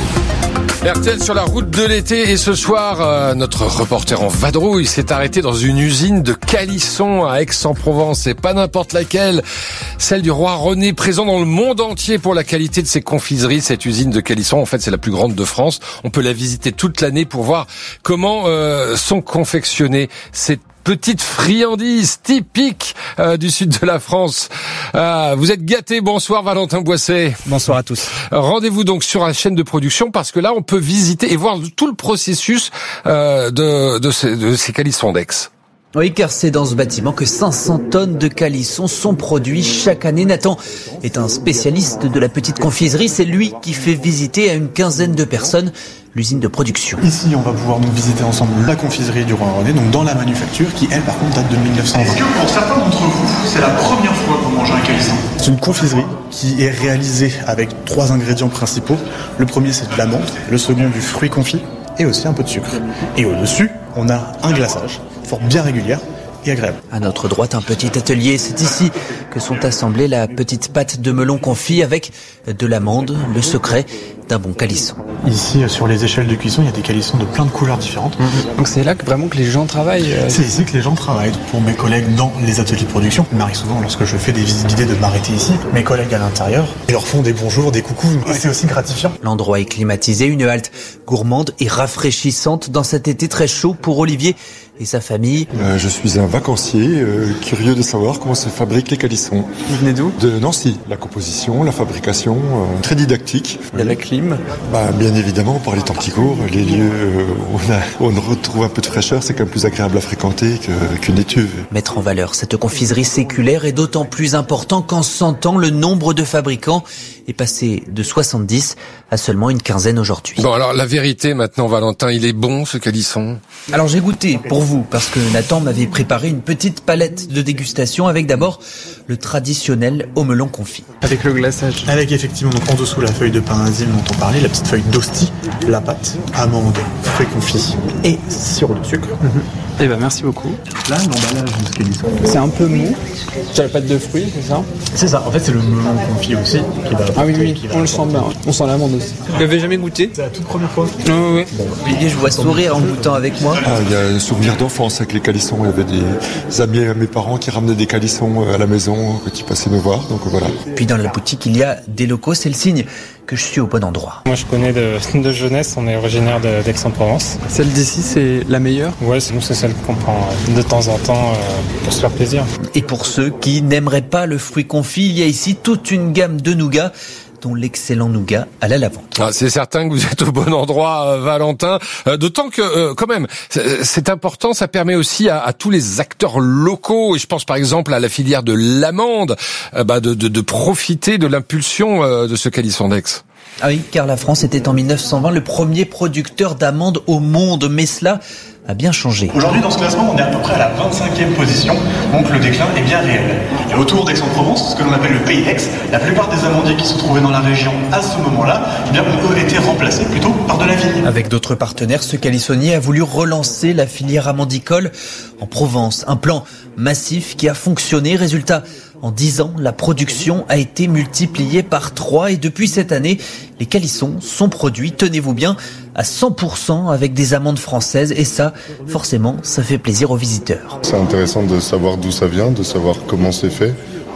R T L sur la route de l'été, et ce soir, euh, notre reporter en vadrouille s'est arrêté dans une usine de calisson à Aix-en-Provence, et pas n'importe laquelle, celle du roi René, présent dans le monde entier pour la qualité de ses confiseries. Cette usine de calisson, en fait, c'est la plus grande de France. On peut la visiter toute l'année pour voir comment euh, sont confectionnées ces petite friandise typique euh, du sud de la France. Euh, vous êtes gâtés. Bonsoir Valentin Boisset. Bonsoir à tous. Rendez-vous donc sur la chaîne de production, parce que là on peut visiter et voir tout le processus euh, de, de, ces, de ces calissons d'Aix. Oui, car c'est dans ce bâtiment que cinq cents tonnes de calissons sont produits chaque année. Nathan est un spécialiste de la petite confiserie. C'est lui qui fait visiter à une quinzaine de personnes l'usine de production. Ici, on va pouvoir nous visiter ensemble la confiserie du roi René, donc dans la manufacture, qui elle, par contre, date de mille neuf cent vingt. Est-ce que pour certains d'entre vous, c'est la première fois que vous mangez un calisson ? C'est une confiserie qui est réalisée avec trois ingrédients principaux. Le premier, c'est de l'amande. Le second, du fruit confit. Et aussi un peu de sucre. Et au-dessus, on a un glaçage, forme bien régulière et agréable. À notre droite, un petit atelier. C'est ici que sont assemblées la petite pâte de melon confit avec de l'amande, le secret d'un bon calisson. Ici, sur les échelles de cuisson, il y a des calissons de plein de couleurs différentes. Mmh. Donc c'est là que vraiment que les gens travaillent euh... C'est ici que les gens travaillent. Pour mes collègues dans les ateliers de production, il m'arrive souvent, lorsque je fais des visites guidées, de m'arrêter ici. Mes collègues à l'intérieur, ils leur font des bonjours, des coucous, et c'est aussi gratifiant. L'endroit est climatisé, une halte gourmande et rafraîchissante dans cet été très chaud pour Olivier et sa famille. Euh, je suis un vacancier euh, curieux de savoir comment se fabriquent les calissons. Vous venez d'où ? De Nancy. La composition, la fabrication, euh, très didactique. Il y a la clim ? Bah, bien évidemment, par les temps qui courent, les lieux euh, où on, a, où on retrouve un peu de fraîcheur, c'est quand même plus agréable à fréquenter que, qu'une étuve. Mettre en valeur cette confiserie séculaire est d'autant plus important qu'en cent ans, le nombre de fabricants est passé de soixante-dix à seulement une quinzaine aujourd'hui. Bon, alors la vérité maintenant, Valentin, il est bon ce calisson ? Alors j'ai goûté pour vous, parce que Nathan m'avait préparé une petite palette de dégustation avec d'abord le traditionnel au melon confit. Avec le glaçage. Avec effectivement donc en dessous la feuille de pain enzyme dont on parlait, la petite feuille d'hostie, la pâte, amande, fruits confits et sirop de sucre. Mm-hmm. Eh ben merci beaucoup. Là, l'emballage de ce calisson. C'est un peu mou. Tu as la pâte de fruits, c'est ça ? C'est ça. En fait, c'est le melon confit aussi qui va. Ah oui, oui. On le sent bien. On sent l'amande aussi. Vous l'avez jamais goûté ? C'est la toute première fois. Oui, oui. Bon. Olivier, je vois sourire en goûtant avec moi. Ah, il y a un souvenir d'enfance avec les calissons. Il y avait des amis à mes parents qui ramenaient des calissons à la maison quand ils passaient nous voir. Donc voilà. Puis dans la boutique, il y a des locaux. C'est le signe que je suis au bon endroit. Moi, je connais de, de jeunesse. On est originaire de, d'Aix-en-Provence. Celle d'ici, c'est la meilleure ? Ouais, c'est nous, c'est celle qu'on prend de temps en temps euh, pour se faire plaisir. Et pour ceux qui n'aimeraient pas le fruit confit, il y a ici toute une gamme de nougats, dont l'excellent nougat à la lavande. Ah, c'est certain que vous êtes au bon endroit, euh, Valentin. Euh, d'autant que, euh, quand même, c'est, c'est important, ça permet aussi à, à tous les acteurs locaux, et je pense par exemple à la filière de l'amande, euh, bah, de, de, de profiter de l'impulsion euh, de ce calisson d'Aix. Ah oui, car la France était en mille neuf cent vingt le premier producteur d'amandes au monde, mais cela a bien changé. Aujourd'hui, dans ce classement, on est à peu près à la vingt-cinquième position, donc le déclin est bien réel. Et autour d'Aix-en-Provence, ce que l'on appelle le pays d'Aix, la plupart des amandiers qui se trouvaient dans la région à ce moment-là, eh bien, ont eux été remplacés plutôt par de la vigne. Avec d'autres partenaires, ce calissonnier a voulu relancer la filière amandicole en Provence. Un plan massif qui a fonctionné. Résultat, en dix ans, la production a été multipliée par trois et depuis cette année, les calissons sont produits, tenez-vous bien, à cent pour cent avec des amandes françaises et ça, forcément, ça fait plaisir aux visiteurs. C'est intéressant de savoir d'où ça vient, de savoir comment c'est fait.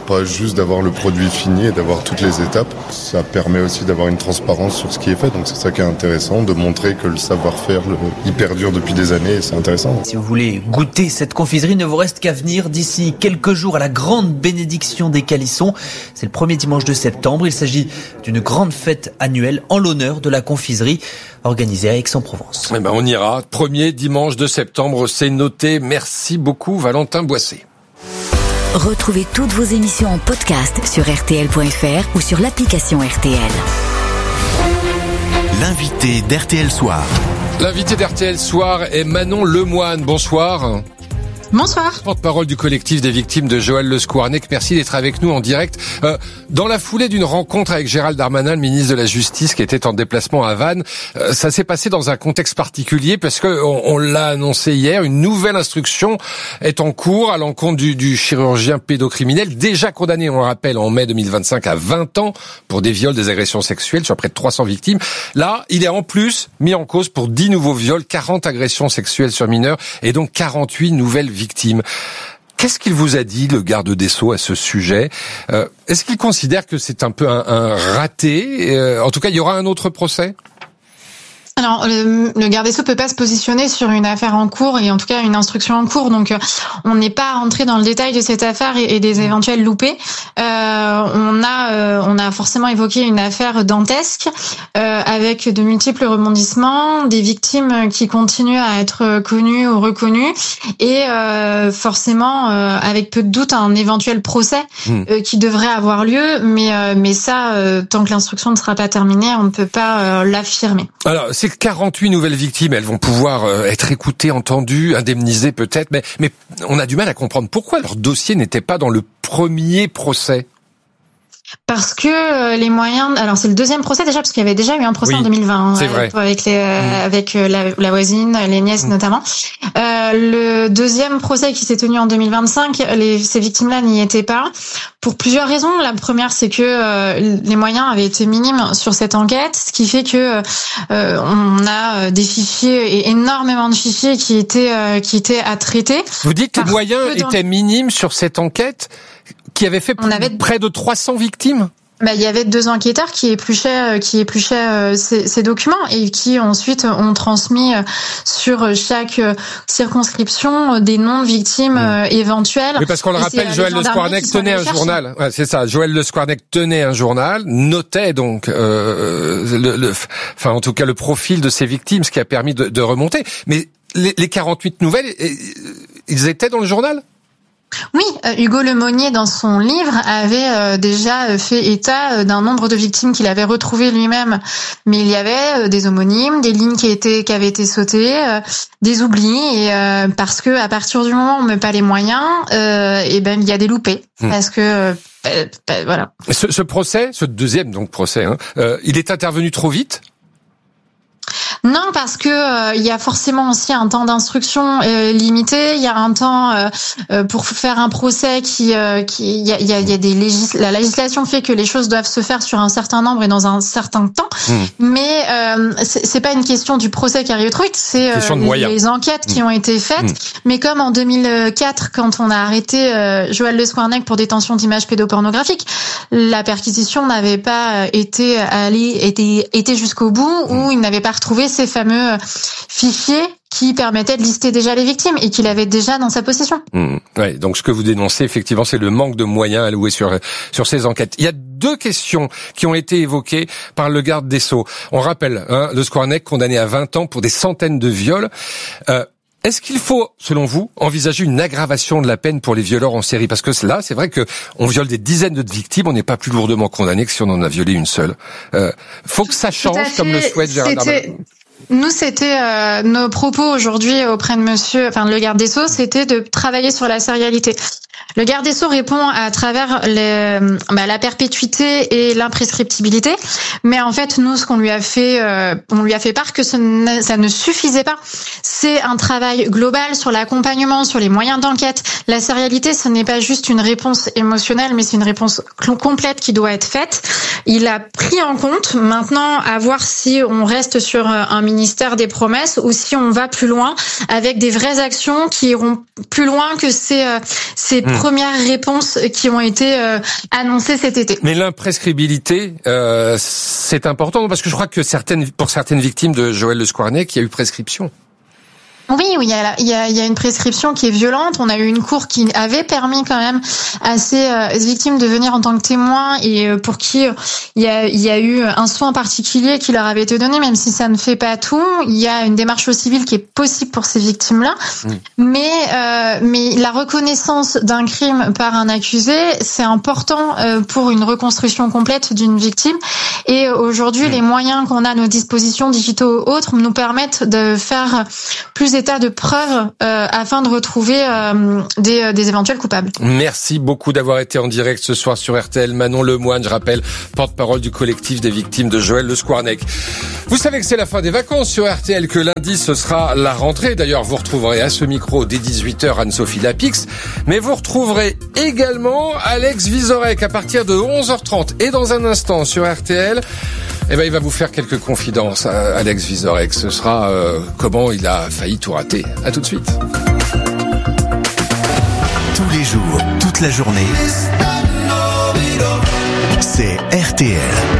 pas juste d'avoir le produit fini et d'avoir toutes les étapes. Ça permet aussi d'avoir une transparence sur ce qui est fait, donc c'est ça qui est intéressant, de montrer que le savoir-faire, le, il perdure depuis des années et c'est intéressant. Si vous voulez goûter cette confiserie, ne vous reste qu'à venir d'ici quelques jours à la grande bénédiction des Calissons. C'est le premier dimanche de septembre. Il s'agit d'une grande fête annuelle en l'honneur de la confiserie organisée à Aix-en-Provence. Eh ben on ira. Premier dimanche de septembre, c'est noté. Merci beaucoup Valentin Boissé. Retrouvez toutes vos émissions en podcast sur R T L point F R ou sur l'application R T L. L'invité d'R T L Soir. L'invité d'R T L Soir est Manon Lemoine. Bonsoir. Bonsoir. Porte-parole du collectif des victimes de Joël Le Squarnec. Merci d'être avec nous en direct. Euh, dans la foulée d'une rencontre avec Gérald Darmanin, le ministre de la Justice, qui était en déplacement à Vannes, euh, ça s'est passé dans un contexte particulier parce que on, on l'a annoncé hier, une nouvelle instruction est en cours à l'encontre du, du chirurgien pédocriminel, déjà condamné, on le rappelle, en mai deux mille vingt-cinq à vingt ans pour des viols, des agressions sexuelles sur près de trois cents victimes. Là, il est en plus mis en cause pour dix nouveaux viols, quarante agressions sexuelles sur mineurs et donc quarante-huit nouvelles victimes. Victime. Qu'est-ce qu'il vous a dit, le garde des Sceaux, à ce sujet ? euh, Est-ce qu'il considère que c'est un peu un, un raté ? euh, En tout cas, il y aura un autre procès ? Alors, le, le garde des Sceaux peut pas se positionner sur une affaire en cours et en tout cas une instruction en cours. Donc, euh, on n'est pas rentré dans le détail de cette affaire et, et des éventuels loupés. Euh, on a, euh, on a forcément évoqué une affaire dantesque euh, avec de multiples rebondissements, des victimes qui continuent à être connues ou reconnues et euh, forcément, euh, avec peu de doute, un éventuel procès euh, qui devrait avoir lieu. Mais, euh, mais ça, euh, tant que l'instruction ne sera pas terminée, on ne peut pas euh, l'affirmer. Alors, ces quarante-huit nouvelles victimes, elles vont pouvoir euh, être écoutées, entendues, indemnisées peut-être, mais, mais on a du mal à comprendre pourquoi leur dossier n'était pas dans le premier procès. Parce que les moyens, alors c'est le deuxième procès déjà, parce qu'il y avait déjà eu un procès oui, en deux mille vingt c'est hein, vrai. avec les, mmh. avec la, la voisine, les nièces mmh. notamment. Euh, le deuxième procès qui s'est tenu en deux mille vingt-cinq, les, ces victimes-là n'y étaient pas pour plusieurs raisons. La première, c'est que euh, les moyens avaient été minimes sur cette enquête, ce qui fait que euh, on a des fichiers et énormément de fichiers qui étaient euh, qui étaient à traiter. Vous dites que les moyens étaient minimes sur cette enquête qui avait fait avait... près de trois cents victimes? Bah, il y avait deux enquêteurs qui épluchaient, qui épluchaient ces, ces documents et qui ensuite ont transmis sur chaque circonscription des noms de victimes mmh. éventuelles. Oui, parce qu'on le rappelle, Joël Le Squarnec tenait un journal. Ouais, c'est ça. Joël Le Squarnec tenait un journal, notait donc, euh, le, le, enfin en tout cas le profil de ces victimes, ce qui a permis de, de remonter. Mais les, les quarante-huit nouvelles, ils étaient dans le journal? Oui, euh, Hugo Lemonnier, dans son livre, avait euh, déjà fait état euh, d'un nombre de victimes qu'il avait retrouvées lui-même. Mais il y avait euh, des homonymes, des lignes qui étaient qui avaient été sautées, euh, des oublis, et euh, parce que à partir du moment où on met pas les moyens, euh, et ben il y a des loupés, mmh. parce que euh, bah, voilà. Ce, ce procès, ce deuxième donc procès, hein, euh, il est intervenu trop vite. Non, parce que euh, il y a forcément aussi un temps d'instruction euh, limité. Il y a un temps euh, euh, pour faire un procès qui, euh, qui, il y a, il y a, il y a des légis... la législation fait que les choses doivent se faire sur un certain nombre et dans un certain temps. Mmh. Mais euh, c'est, c'est pas une question du procès qui arrive trop vite, c'est euh, les, les enquêtes mmh. qui ont été faites. Mmh. Mais comme en deux mille quatre, quand on a arrêté euh, Joël Le Squarnec pour détention d'images pédopornographiques, la perquisition n'avait pas été allée, été, été jusqu'au bout, mmh. où il n'avait pas retrouvé ces fameux fichiers qui permettaient de lister déjà les victimes et qu'il avait déjà dans sa possession. Mmh. Ouais, donc ce que vous dénoncez effectivement, c'est le manque de moyens alloués sur sur ces enquêtes. Il y a deux questions qui ont été évoquées par le garde des Sceaux. On rappelle, hein, Le Squarnec condamné à vingt ans pour des centaines de viols. Euh, Est-ce qu'il faut, selon vous, envisager une aggravation de la peine pour les violeurs en série? Parce que là, c'est vrai que on viole des dizaines de victimes, on n'est pas plus lourdement condamné que si on en a violé une seule. Euh, faut que ça change, comme le souhaite Gérald Darmanin. Nous, c'était euh, nos propos aujourd'hui auprès de Monsieur, enfin le garde des Sceaux, c'était de travailler sur la sérialité. Le garde des Sceaux répond à travers les, bah, la perpétuité et l'imprescriptibilité, mais en fait, nous, ce qu'on lui a fait, euh, on lui a fait part que ce ne, ça ne suffisait pas. C'est un travail global sur l'accompagnement, sur les moyens d'enquête. La sérialité, ce n'est pas juste une réponse émotionnelle, mais c'est une réponse complète qui doit être faite. Il a pris en compte. Maintenant, à voir si on reste sur un ministère des promesses ou si on va plus loin avec des vraies actions qui iront plus loin que ces, ces premières réponses qui ont été euh, annoncées cet été. Mais l'imprescriptibilité, euh, c'est important parce que je crois que certaines, pour certaines victimes de Joël Le Squarnec, il y a eu prescription. Oui, oui, il y a, il y a, il y a une prescription qui est violente. On a eu une cour qui avait permis quand même à ces euh, victimes de venir en tant que témoins et euh, pour qui euh, il y a, il y a eu un soin particulier qui leur avait été donné, même si ça ne fait pas tout. Il y a une démarche au civil qui est possible pour ces victimes-là, mmh. mais euh, mais la reconnaissance d'un crime par un accusé, c'est important euh, pour une reconstruction complète d'une victime. Et aujourd'hui, mmh. les moyens qu'on a à nos dispositions, digitaux ou autres, nous permettent de faire plus état de preuves euh, afin de retrouver euh, des, des éventuels coupables. Merci beaucoup d'avoir été en direct ce soir sur R T L. Manon Lemoine, je rappelle, porte-parole du collectif des victimes de Joël Le Squarnec. Vous savez que c'est la fin des vacances sur R T L, que lundi ce sera la rentrée. D'ailleurs, vous retrouverez à ce micro dès dix-huit heures Anne-Sophie Lapix, mais vous retrouverez également Alex Vizorek à partir de onze heures trente. Et dans un instant sur R T L, eh ben, il va vous faire quelques confidences, Alex Vizorek. Ce sera euh, comment il a failli tout rater. À tout de suite. Tous les jours, toute la journée, c'est R T L.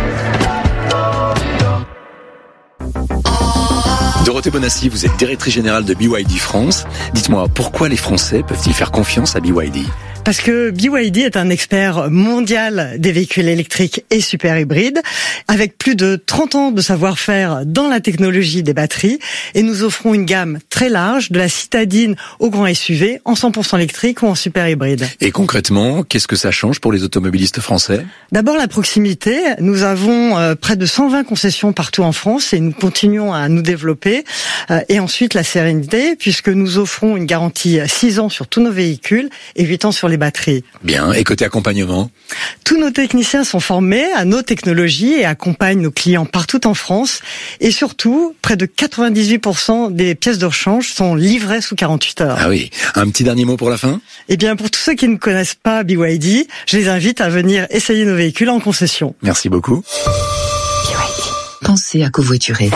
Dorothée Bonassi, vous êtes directrice générale de B Y D France. Dites-moi, pourquoi les Français peuvent-ils faire confiance à B Y D ? Parce que B Y D est un expert mondial des véhicules électriques et super hybrides, avec plus de trente ans de savoir-faire dans la technologie des batteries, et nous offrons une gamme très large, de la citadine au grand S U V, en cent pour cent électrique ou en super hybride. Et concrètement, qu'est-ce que ça change pour les automobilistes français ? D'abord la proximité. Nous avons euh, près de cent vingt concessions partout en France et nous continuons à nous développer. Euh, et ensuite la sérénité, puisque nous offrons une garantie six ans sur tous nos véhicules et huit ans sur les batteries. Bien, et côté accompagnement ? Tous nos techniciens sont formés à nos technologies et accompagnent nos clients partout en France. Et surtout, près de quatre-vingt-dix-huit pour cent des pièces de rechange sont livrées sous quarante-huit heures. Ah oui, un petit dernier mot pour la fin ? Eh bien, pour tous ceux qui ne connaissent pas B Y D, je les invite à venir essayer nos véhicules en concession. Merci beaucoup. B Y D. Pensez à covoiturer.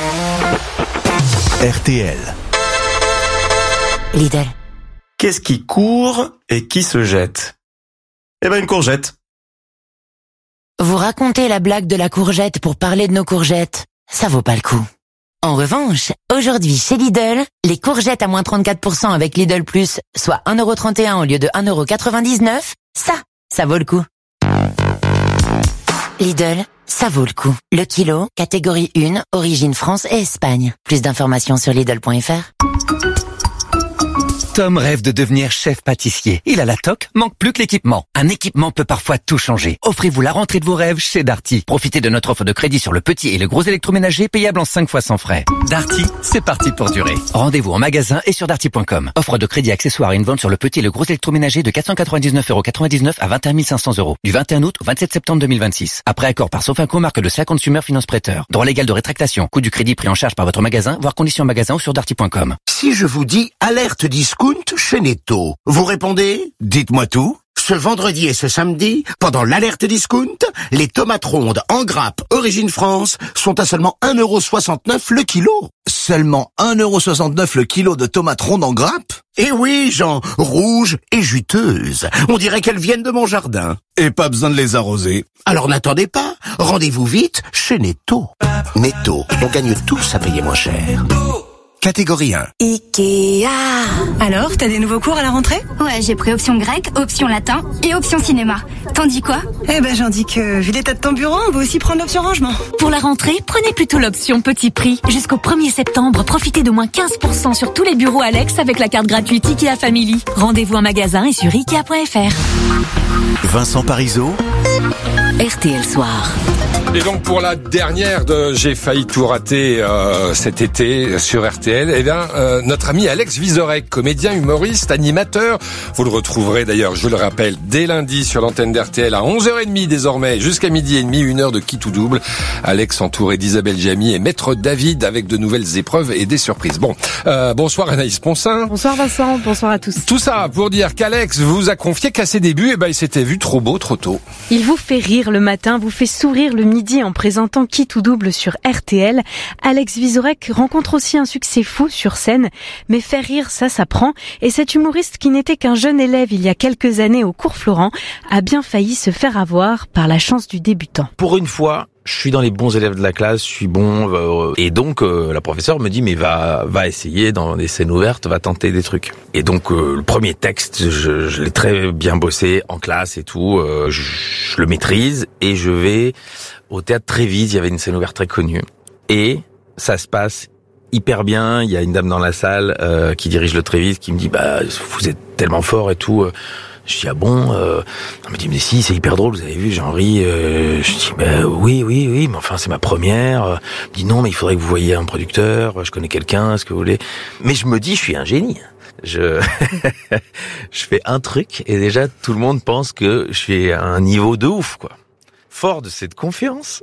R T L. Lidl. Qu'est-ce qui court et qui se jette ? Eh ben une courgette. Vous racontez la blague de la courgette pour parler de nos courgettes. Ça vaut pas le coup. En revanche, aujourd'hui chez Lidl, les courgettes à moins trente-quatre pour cent avec Lidl Plus, soit un euro trente et un au lieu de un euro quatre-vingt-dix-neuf, ça, ça vaut le coup. Lidl, ça vaut le coup. Le kilo, catégorie un, origine France et Espagne. Plus d'informations sur Lidl point F R. Tom rêve de devenir chef pâtissier. Il a la toque, manque plus que l'équipement. Un équipement peut parfois tout changer. Offrez-vous la rentrée de vos rêves chez Darty. Profitez de notre offre de crédit sur le petit et le gros électroménager payable en cinq fois sans frais. Darty, c'est parti pour durer. Rendez-vous en magasin et sur darty point com. Offre de crédit accessoire et une vente sur le petit et le gros électroménager de quatre cent quatre-vingt-dix-neuf euros quatre-vingt-dix-neuf à vingt et un mille cinq cents euros. Du vingt et un août au vingt-sept septembre deux mille vingt-six. Après accord par Sofinco, marque de cinq Consumer Finance Prêteur. Droit légal de rétractation. Coût du crédit pris en charge par votre magasin, voire conditions magasin ou sur darty point com. Si je vous dis alerte discount chez Netto, vous répondez ? Dites-moi tout. Ce vendredi et ce samedi, pendant l'alerte discount, les tomates rondes en grappe Origine France sont à seulement un euro soixante-neuf le kilo. Seulement un euro soixante-neuf le kilo de tomates rondes en grappe ? Eh oui, Jean, rouges et juteuses. On dirait qu'elles viennent de mon jardin. Et pas besoin de les arroser. Alors n'attendez pas, rendez-vous vite chez Netto. Netto, on gagne tous à payer moins cher. Catégorie un. Ikea. Alors, t'as des nouveaux cours à la rentrée ? Ouais, j'ai pris option grec, option latin et option cinéma. T'en dis quoi ? Eh ben, j'en dis que, vu l'état de ton bureau, on va aussi prendre l'option rangement. Pour la rentrée, prenez plutôt l'option petit prix. Jusqu'au premier septembre, profitez de moins quinze pour cent sur tous les bureaux Alex avec la carte gratuite Ikea Family. Rendez-vous en magasin et sur ikea point F R. Vincent Parisot. R T L Soir. Et donc pour la dernière de J'ai failli tout rater euh, cet été sur R T L, eh bien euh, notre ami Alex Vizorek, comédien, humoriste, animateur. Vous le retrouverez d'ailleurs, je le rappelle, dès lundi sur l'antenne d'R T L à onze heures trente désormais, jusqu'à midi et demi, une heure de qui tout double. Alex entouré d'Isabelle Jamy et Maître David avec de nouvelles épreuves et des surprises. Bon, euh, bonsoir Anaïs Poncin. Bonsoir Vincent, bonsoir à tous. Tout ça pour dire qu'Alex vous a confié qu'à ses débuts, eh ben il s'était vu trop beau trop tôt. Il vous fait rire le matin, vous fait sourire le midi midi en présentant Qui tout double sur R T L. Alex Vizorek rencontre aussi un succès fou sur scène, mais faire rire, ça s'apprend. Et cet humoriste qui n'était qu'un jeune élève il y a quelques années au cours Florent a bien failli se faire avoir par la chance du débutant. Pour une fois, je suis dans les bons élèves de la classe, je suis bon, euh, et donc euh, la professeure me dit mais va va essayer dans des scènes ouvertes, va tenter des trucs. Et donc euh, le premier texte, je, je l'ai très bien bossé en classe et tout, euh, je, je le maîtrise et je vais au théâtre Trévise, il y avait une scène ouverte très connue et ça se passe hyper bien. Il y a une dame dans la salle euh, qui dirige le Trévise qui me dit bah vous êtes tellement fort et tout. Euh, Je dis ah bon euh... Elle me dit mais si c'est hyper drôle, vous avez vu, j'en ris. Euh... Je dis bah oui oui oui mais enfin c'est ma première. Elle me dit non mais il faudrait que vous voyiez un producteur, je connais quelqu'un, est-ce que vous voulez. Mais je me dis je suis un génie. Je je fais un truc et déjà tout le monde pense que je suis à un niveau de ouf quoi. Fort de cette confiance,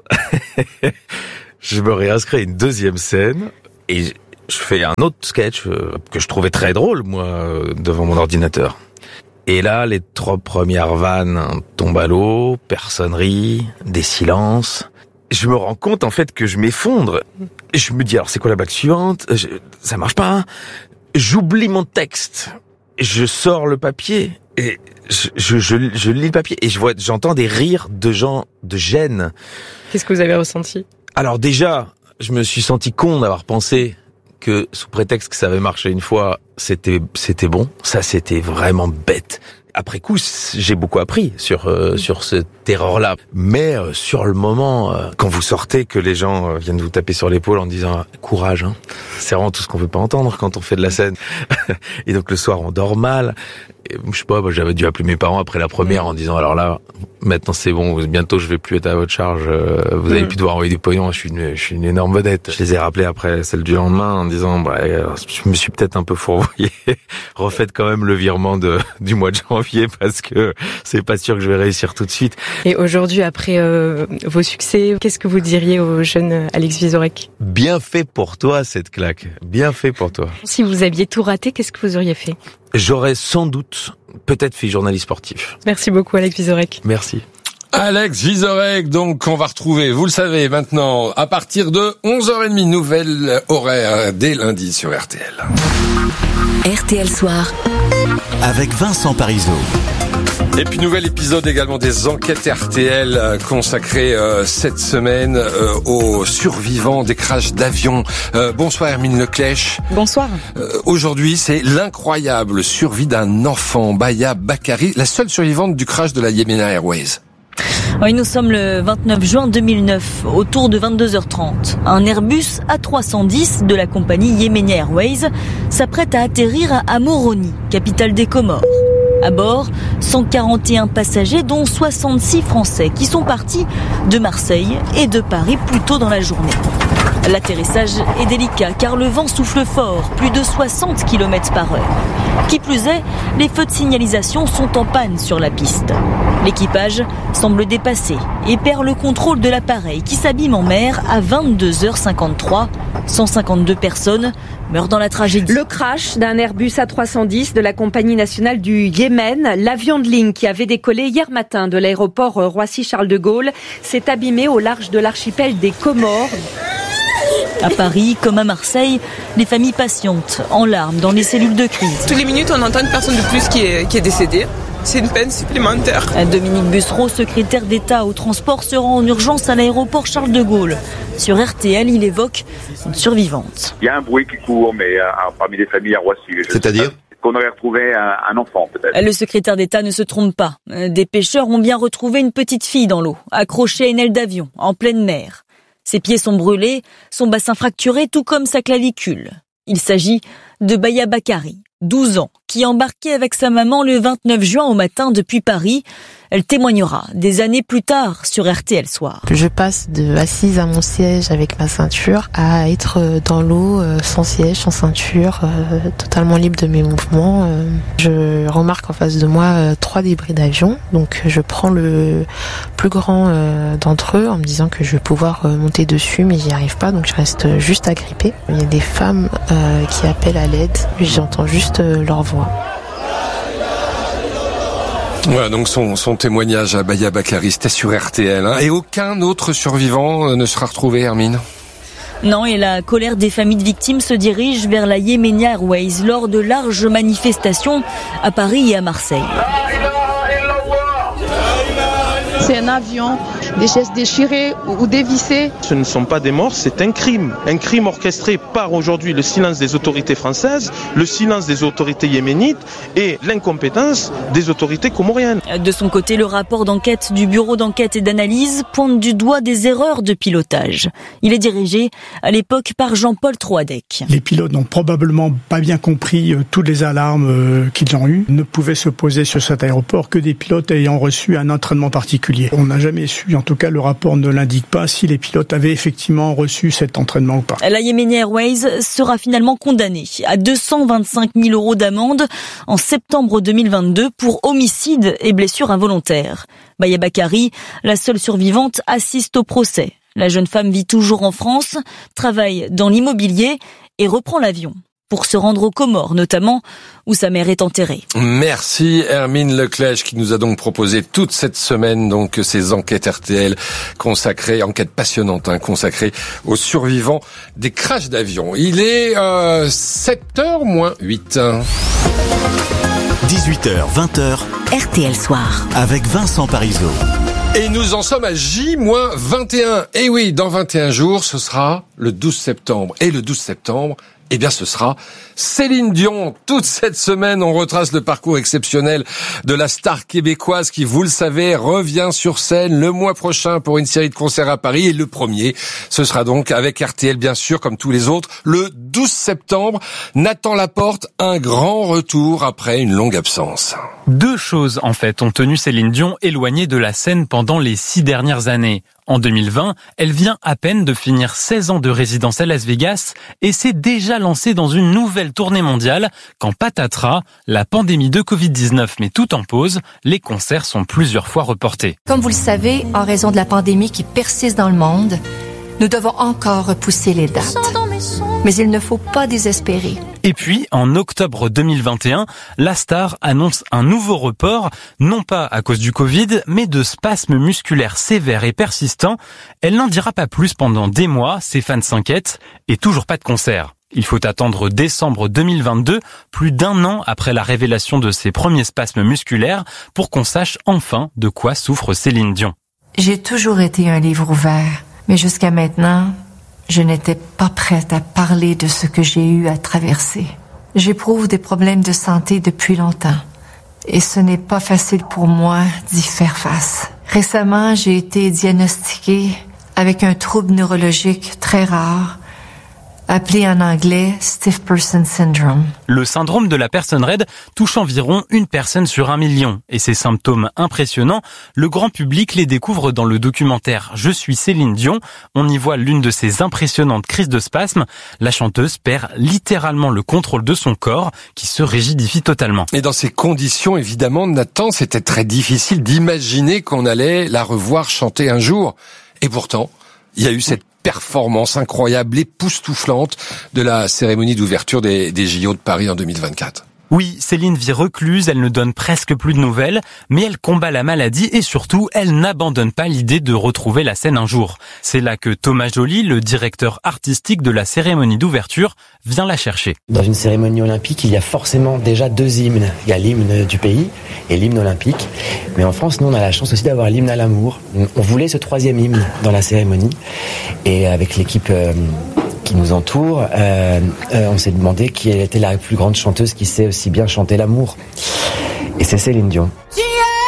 je me réinscris à une deuxième scène et je fais un autre sketch que je trouvais très drôle moi devant mon ordinateur. Et là, les trois premières vannes tombent à l'eau, personne rit, des silences. Je me rends compte en fait que je m'effondre. Je me dis alors c'est quoi la blague suivante ? je, Ça marche pas. Hein. J'oublie mon texte. Je sors le papier et je, je, je, je lis le papier et je vois, j'entends des rires de gens de gêne. Qu'est-ce que vous avez ressenti ? Alors déjà, je me suis senti con d'avoir pensé que sous prétexte que ça avait marché une fois, c'était c'était bon. Ça, c'était vraiment bête. Après coup, j'ai beaucoup appris sur euh, sur cette erreur-là. Mais euh, sur le moment, euh, quand vous sortez, que les gens euh, viennent vous taper sur l'épaule en disant « courage hein », c'est vraiment tout ce qu'on veut pas entendre quand on fait de la scène. Et donc le soir, on dort mal. Et, je sais pas, bah, j'avais dû appeler mes parents après la première en disant « alors là, maintenant c'est bon, bientôt je vais plus être à votre charge, euh, vous allez mmh. plus devoir envoyer du pognon, je suis une, je suis une énorme vedette ». Je les ai rappelés après celle du lendemain en disant bah, « je me suis peut-être un peu fourvoyé, refaites quand même le virement de du mois de janvier parce que c'est pas sûr que je vais réussir tout de suite ». Et aujourd'hui, après euh, vos succès, qu'est-ce que vous diriez au jeune Alex Vizorek ? Bien fait pour toi cette claque, bien fait pour toi. Si vous aviez tout raté, qu'est-ce que vous auriez fait ? J'aurais sans doute peut-être fait journaliste sportif. Merci beaucoup Alex Vizorek. Merci. Alex Vizorek, donc, qu'on va retrouver, vous le savez maintenant, à partir de onze heures trente, nouvelle horaire dès lundi sur R T L. R T L Soir. Avec Vincent Parisot. Et puis nouvel épisode également des enquêtes R T L euh, consacré euh, cette semaine euh, aux survivants des crashs d'avions. Euh, bonsoir Hermine Leclèche. Bonsoir. Euh, aujourd'hui, c'est l'incroyable survie d'un enfant, Baya Bakari, la seule survivante du crash de la Yemena Airways. Oui, nous sommes le vingt-neuf juin deux mille neuf, autour de vingt-deux heures trente. Un Airbus A trois cent dix de la compagnie Yemena Airways s'apprête à atterrir à Moroni, capitale des Comores. À bord, cent quarante et un passagers, dont soixante-six Français, qui sont partis de Marseille et de Paris plus tôt dans la journée. L'atterrissage est délicat car le vent souffle fort, plus de soixante kilomètres par heure. Qui plus est, les feux de signalisation sont en panne sur la piste. L'équipage semble dépassé et perd le contrôle de l'appareil qui s'abîme en mer à vingt-deux heures cinquante-trois. cent cinquante-deux personnes meurent dans la tragédie. Le crash d'un Airbus A trois cent dix de la compagnie nationale du Yémen, l'avion de ligne qui avait décollé hier matin de l'aéroport Roissy-Charles de Gaulle, s'est abîmé au large de l'archipel des Comores. À Paris, comme à Marseille, les familles patientent, en larmes, dans les cellules de crise. Toutes les minutes, on entend une personne de plus qui est, qui est décédée. C'est une peine supplémentaire. Dominique Bussereau, secrétaire d'État au transport, se rend en urgence à l'aéroport Charles de Gaulle. Sur R T L, il évoque une survivante. Il y a un bruit qui court, mais euh, parmi les familles à Roissy. C'est-à-dire ? Qu'on aurait retrouvé un, un enfant, peut-être. Le secrétaire d'État ne se trompe pas. Des pêcheurs ont bien retrouvé une petite fille dans l'eau, accrochée à une aile d'avion, en pleine mer. Ses pieds sont brûlés, son bassin fracturé, tout comme sa clavicule. Il s'agit de Baya Bakari, douze ans, qui embarquait avec sa maman le vingt-neuf juin au matin depuis Paris. Elle témoignera des années plus tard sur R T L Soir. Je passe de assise à mon siège avec ma ceinture à être dans l'eau sans siège, sans ceinture, euh, totalement libre de mes mouvements. Euh, je remarque en face de moi euh, trois débris d'avion. Donc je prends le plus grand euh, d'entre eux en me disant que je vais pouvoir euh, monter dessus, mais j'y arrive pas, donc je reste juste agrippée. Il y a des femmes euh, qui appellent à l'aide, j'entends juste euh, leur voix. Voilà donc son, son témoignage à Baya Bakari, c'était sur R T L. Hein. Et aucun autre survivant ne sera retrouvé, Hermine ? Non, et la colère des familles de victimes se dirige vers la Yemenia Airways lors de larges manifestations à Paris et à Marseille. C'est un avion, des chaises déchirées ou dévissées. Ce ne sont pas des morts, c'est un crime. Un crime orchestré par aujourd'hui le silence des autorités françaises, le silence des autorités yéménites et l'incompétence des autorités comoriennes. De son côté, le rapport d'enquête du bureau d'enquête et d'analyse pointe du doigt des erreurs de pilotage. Il est dirigé à l'époque par Jean-Paul Troadec. Les pilotes n'ont probablement pas bien compris euh, toutes les alarmes euh, qu'ils ont eues. Ne pouvaient se poser sur cet aéroport que des pilotes ayant reçu un entraînement particulier. On n'a jamais su, en tout cas le rapport ne l'indique pas, si les pilotes avaient effectivement reçu cet entraînement ou pas. La Yemenia Airways sera finalement condamnée à deux cent vingt-cinq mille euros d'amende en septembre deux mille vingt-deux pour homicide et blessure involontaire. Baya Bakari, la seule survivante, assiste au procès. La jeune femme vit toujours en France, travaille dans l'immobilier et reprend l'avion pour se rendre aux Comores notamment, où sa mère est enterrée. Merci Hermine Leclèche qui nous a donc proposé toute cette semaine donc ces enquêtes R T L consacrées, enquêtes passionnantes hein, consacrées aux survivants des crashs d'avion. Il est euh, sept heures moins huit. dix-huit heures, vingt heures. R T L Soir. Avec Vincent Parisot. Et nous en sommes à J vingt et un. Et oui, dans vingt et un jours, ce sera le douze septembre. Et le douze septembre, eh bien, ce sera Céline Dion. Toute cette semaine, on retrace le parcours exceptionnel de la star québécoise qui, vous le savez, revient sur scène le mois prochain pour une série de concerts à Paris. Et le premier, ce sera donc avec R T L, bien sûr, comme tous les autres, le douze septembre. Nathan Laporte, un grand retour après une longue absence. Deux choses, en fait, ont tenu Céline Dion éloignée de la scène pendant les six dernières années. En deux mille vingt, elle vient à peine de finir seize ans de résidence à Las Vegas et s'est déjà lancée dans une nouvelle tournée mondiale quand patatras, la pandémie de covid dix-neuf met tout en pause, les concerts sont plusieurs fois reportés. Comme vous le savez, en raison de la pandémie qui persiste dans le monde, nous devons encore repousser les dates. Mais il ne faut pas désespérer. Et puis, en octobre deux mille vingt et un, la star annonce un nouveau report, non pas à cause du Covid, mais de spasmes musculaires sévères et persistants. Elle n'en dira pas plus pendant des mois, ses fans s'inquiètent, et toujours pas de concert. Il faut attendre décembre deux mille vingt-deux, plus d'un an après la révélation de ses premiers spasmes musculaires, pour qu'on sache enfin de quoi souffre Céline Dion. J'ai toujours été un livre ouvert, mais jusqu'à maintenant, je n'étais pas prête à parler de ce que j'ai eu à traverser. J'éprouve des problèmes de santé depuis longtemps et ce n'est pas facile pour moi d'y faire face. Récemment, j'ai été diagnostiquée avec un trouble neurologique très rare, appelé en anglais Stiff Person Syndrome. Le syndrome de la personne raide touche environ une personne sur un million. Et ces symptômes impressionnants, le grand public les découvre dans le documentaire Je suis Céline Dion. On y voit l'une de ces impressionnantes crises de spasmes. La chanteuse perd littéralement le contrôle de son corps qui se rigidifie totalement. Et dans ces conditions, évidemment, Nathan, c'était très difficile d'imaginer qu'on allait la revoir chanter un jour. Et pourtant, il y a eu cette performance incroyable, époustouflante de la cérémonie d'ouverture des, des J O de Paris en deux mille vingt-quatre. Oui, Céline vit recluse, elle ne donne presque plus de nouvelles, mais elle combat la maladie et surtout, elle n'abandonne pas l'idée de retrouver la scène un jour. C'est là que Thomas Joly, le directeur artistique de la cérémonie d'ouverture, vient la chercher. Dans une cérémonie olympique, il y a forcément déjà deux hymnes. Il y a l'hymne du pays et l'hymne olympique. Mais en France, nous, on a la chance aussi d'avoir l'hymne à l'amour. On voulait ce troisième hymne dans la cérémonie. Et avec l'équipe euh, qui nous entoure, euh, euh, on s'est demandé qui était la plus grande chanteuse qui sait aussi bien chanter l'amour. Et c'est Céline Dion. Tu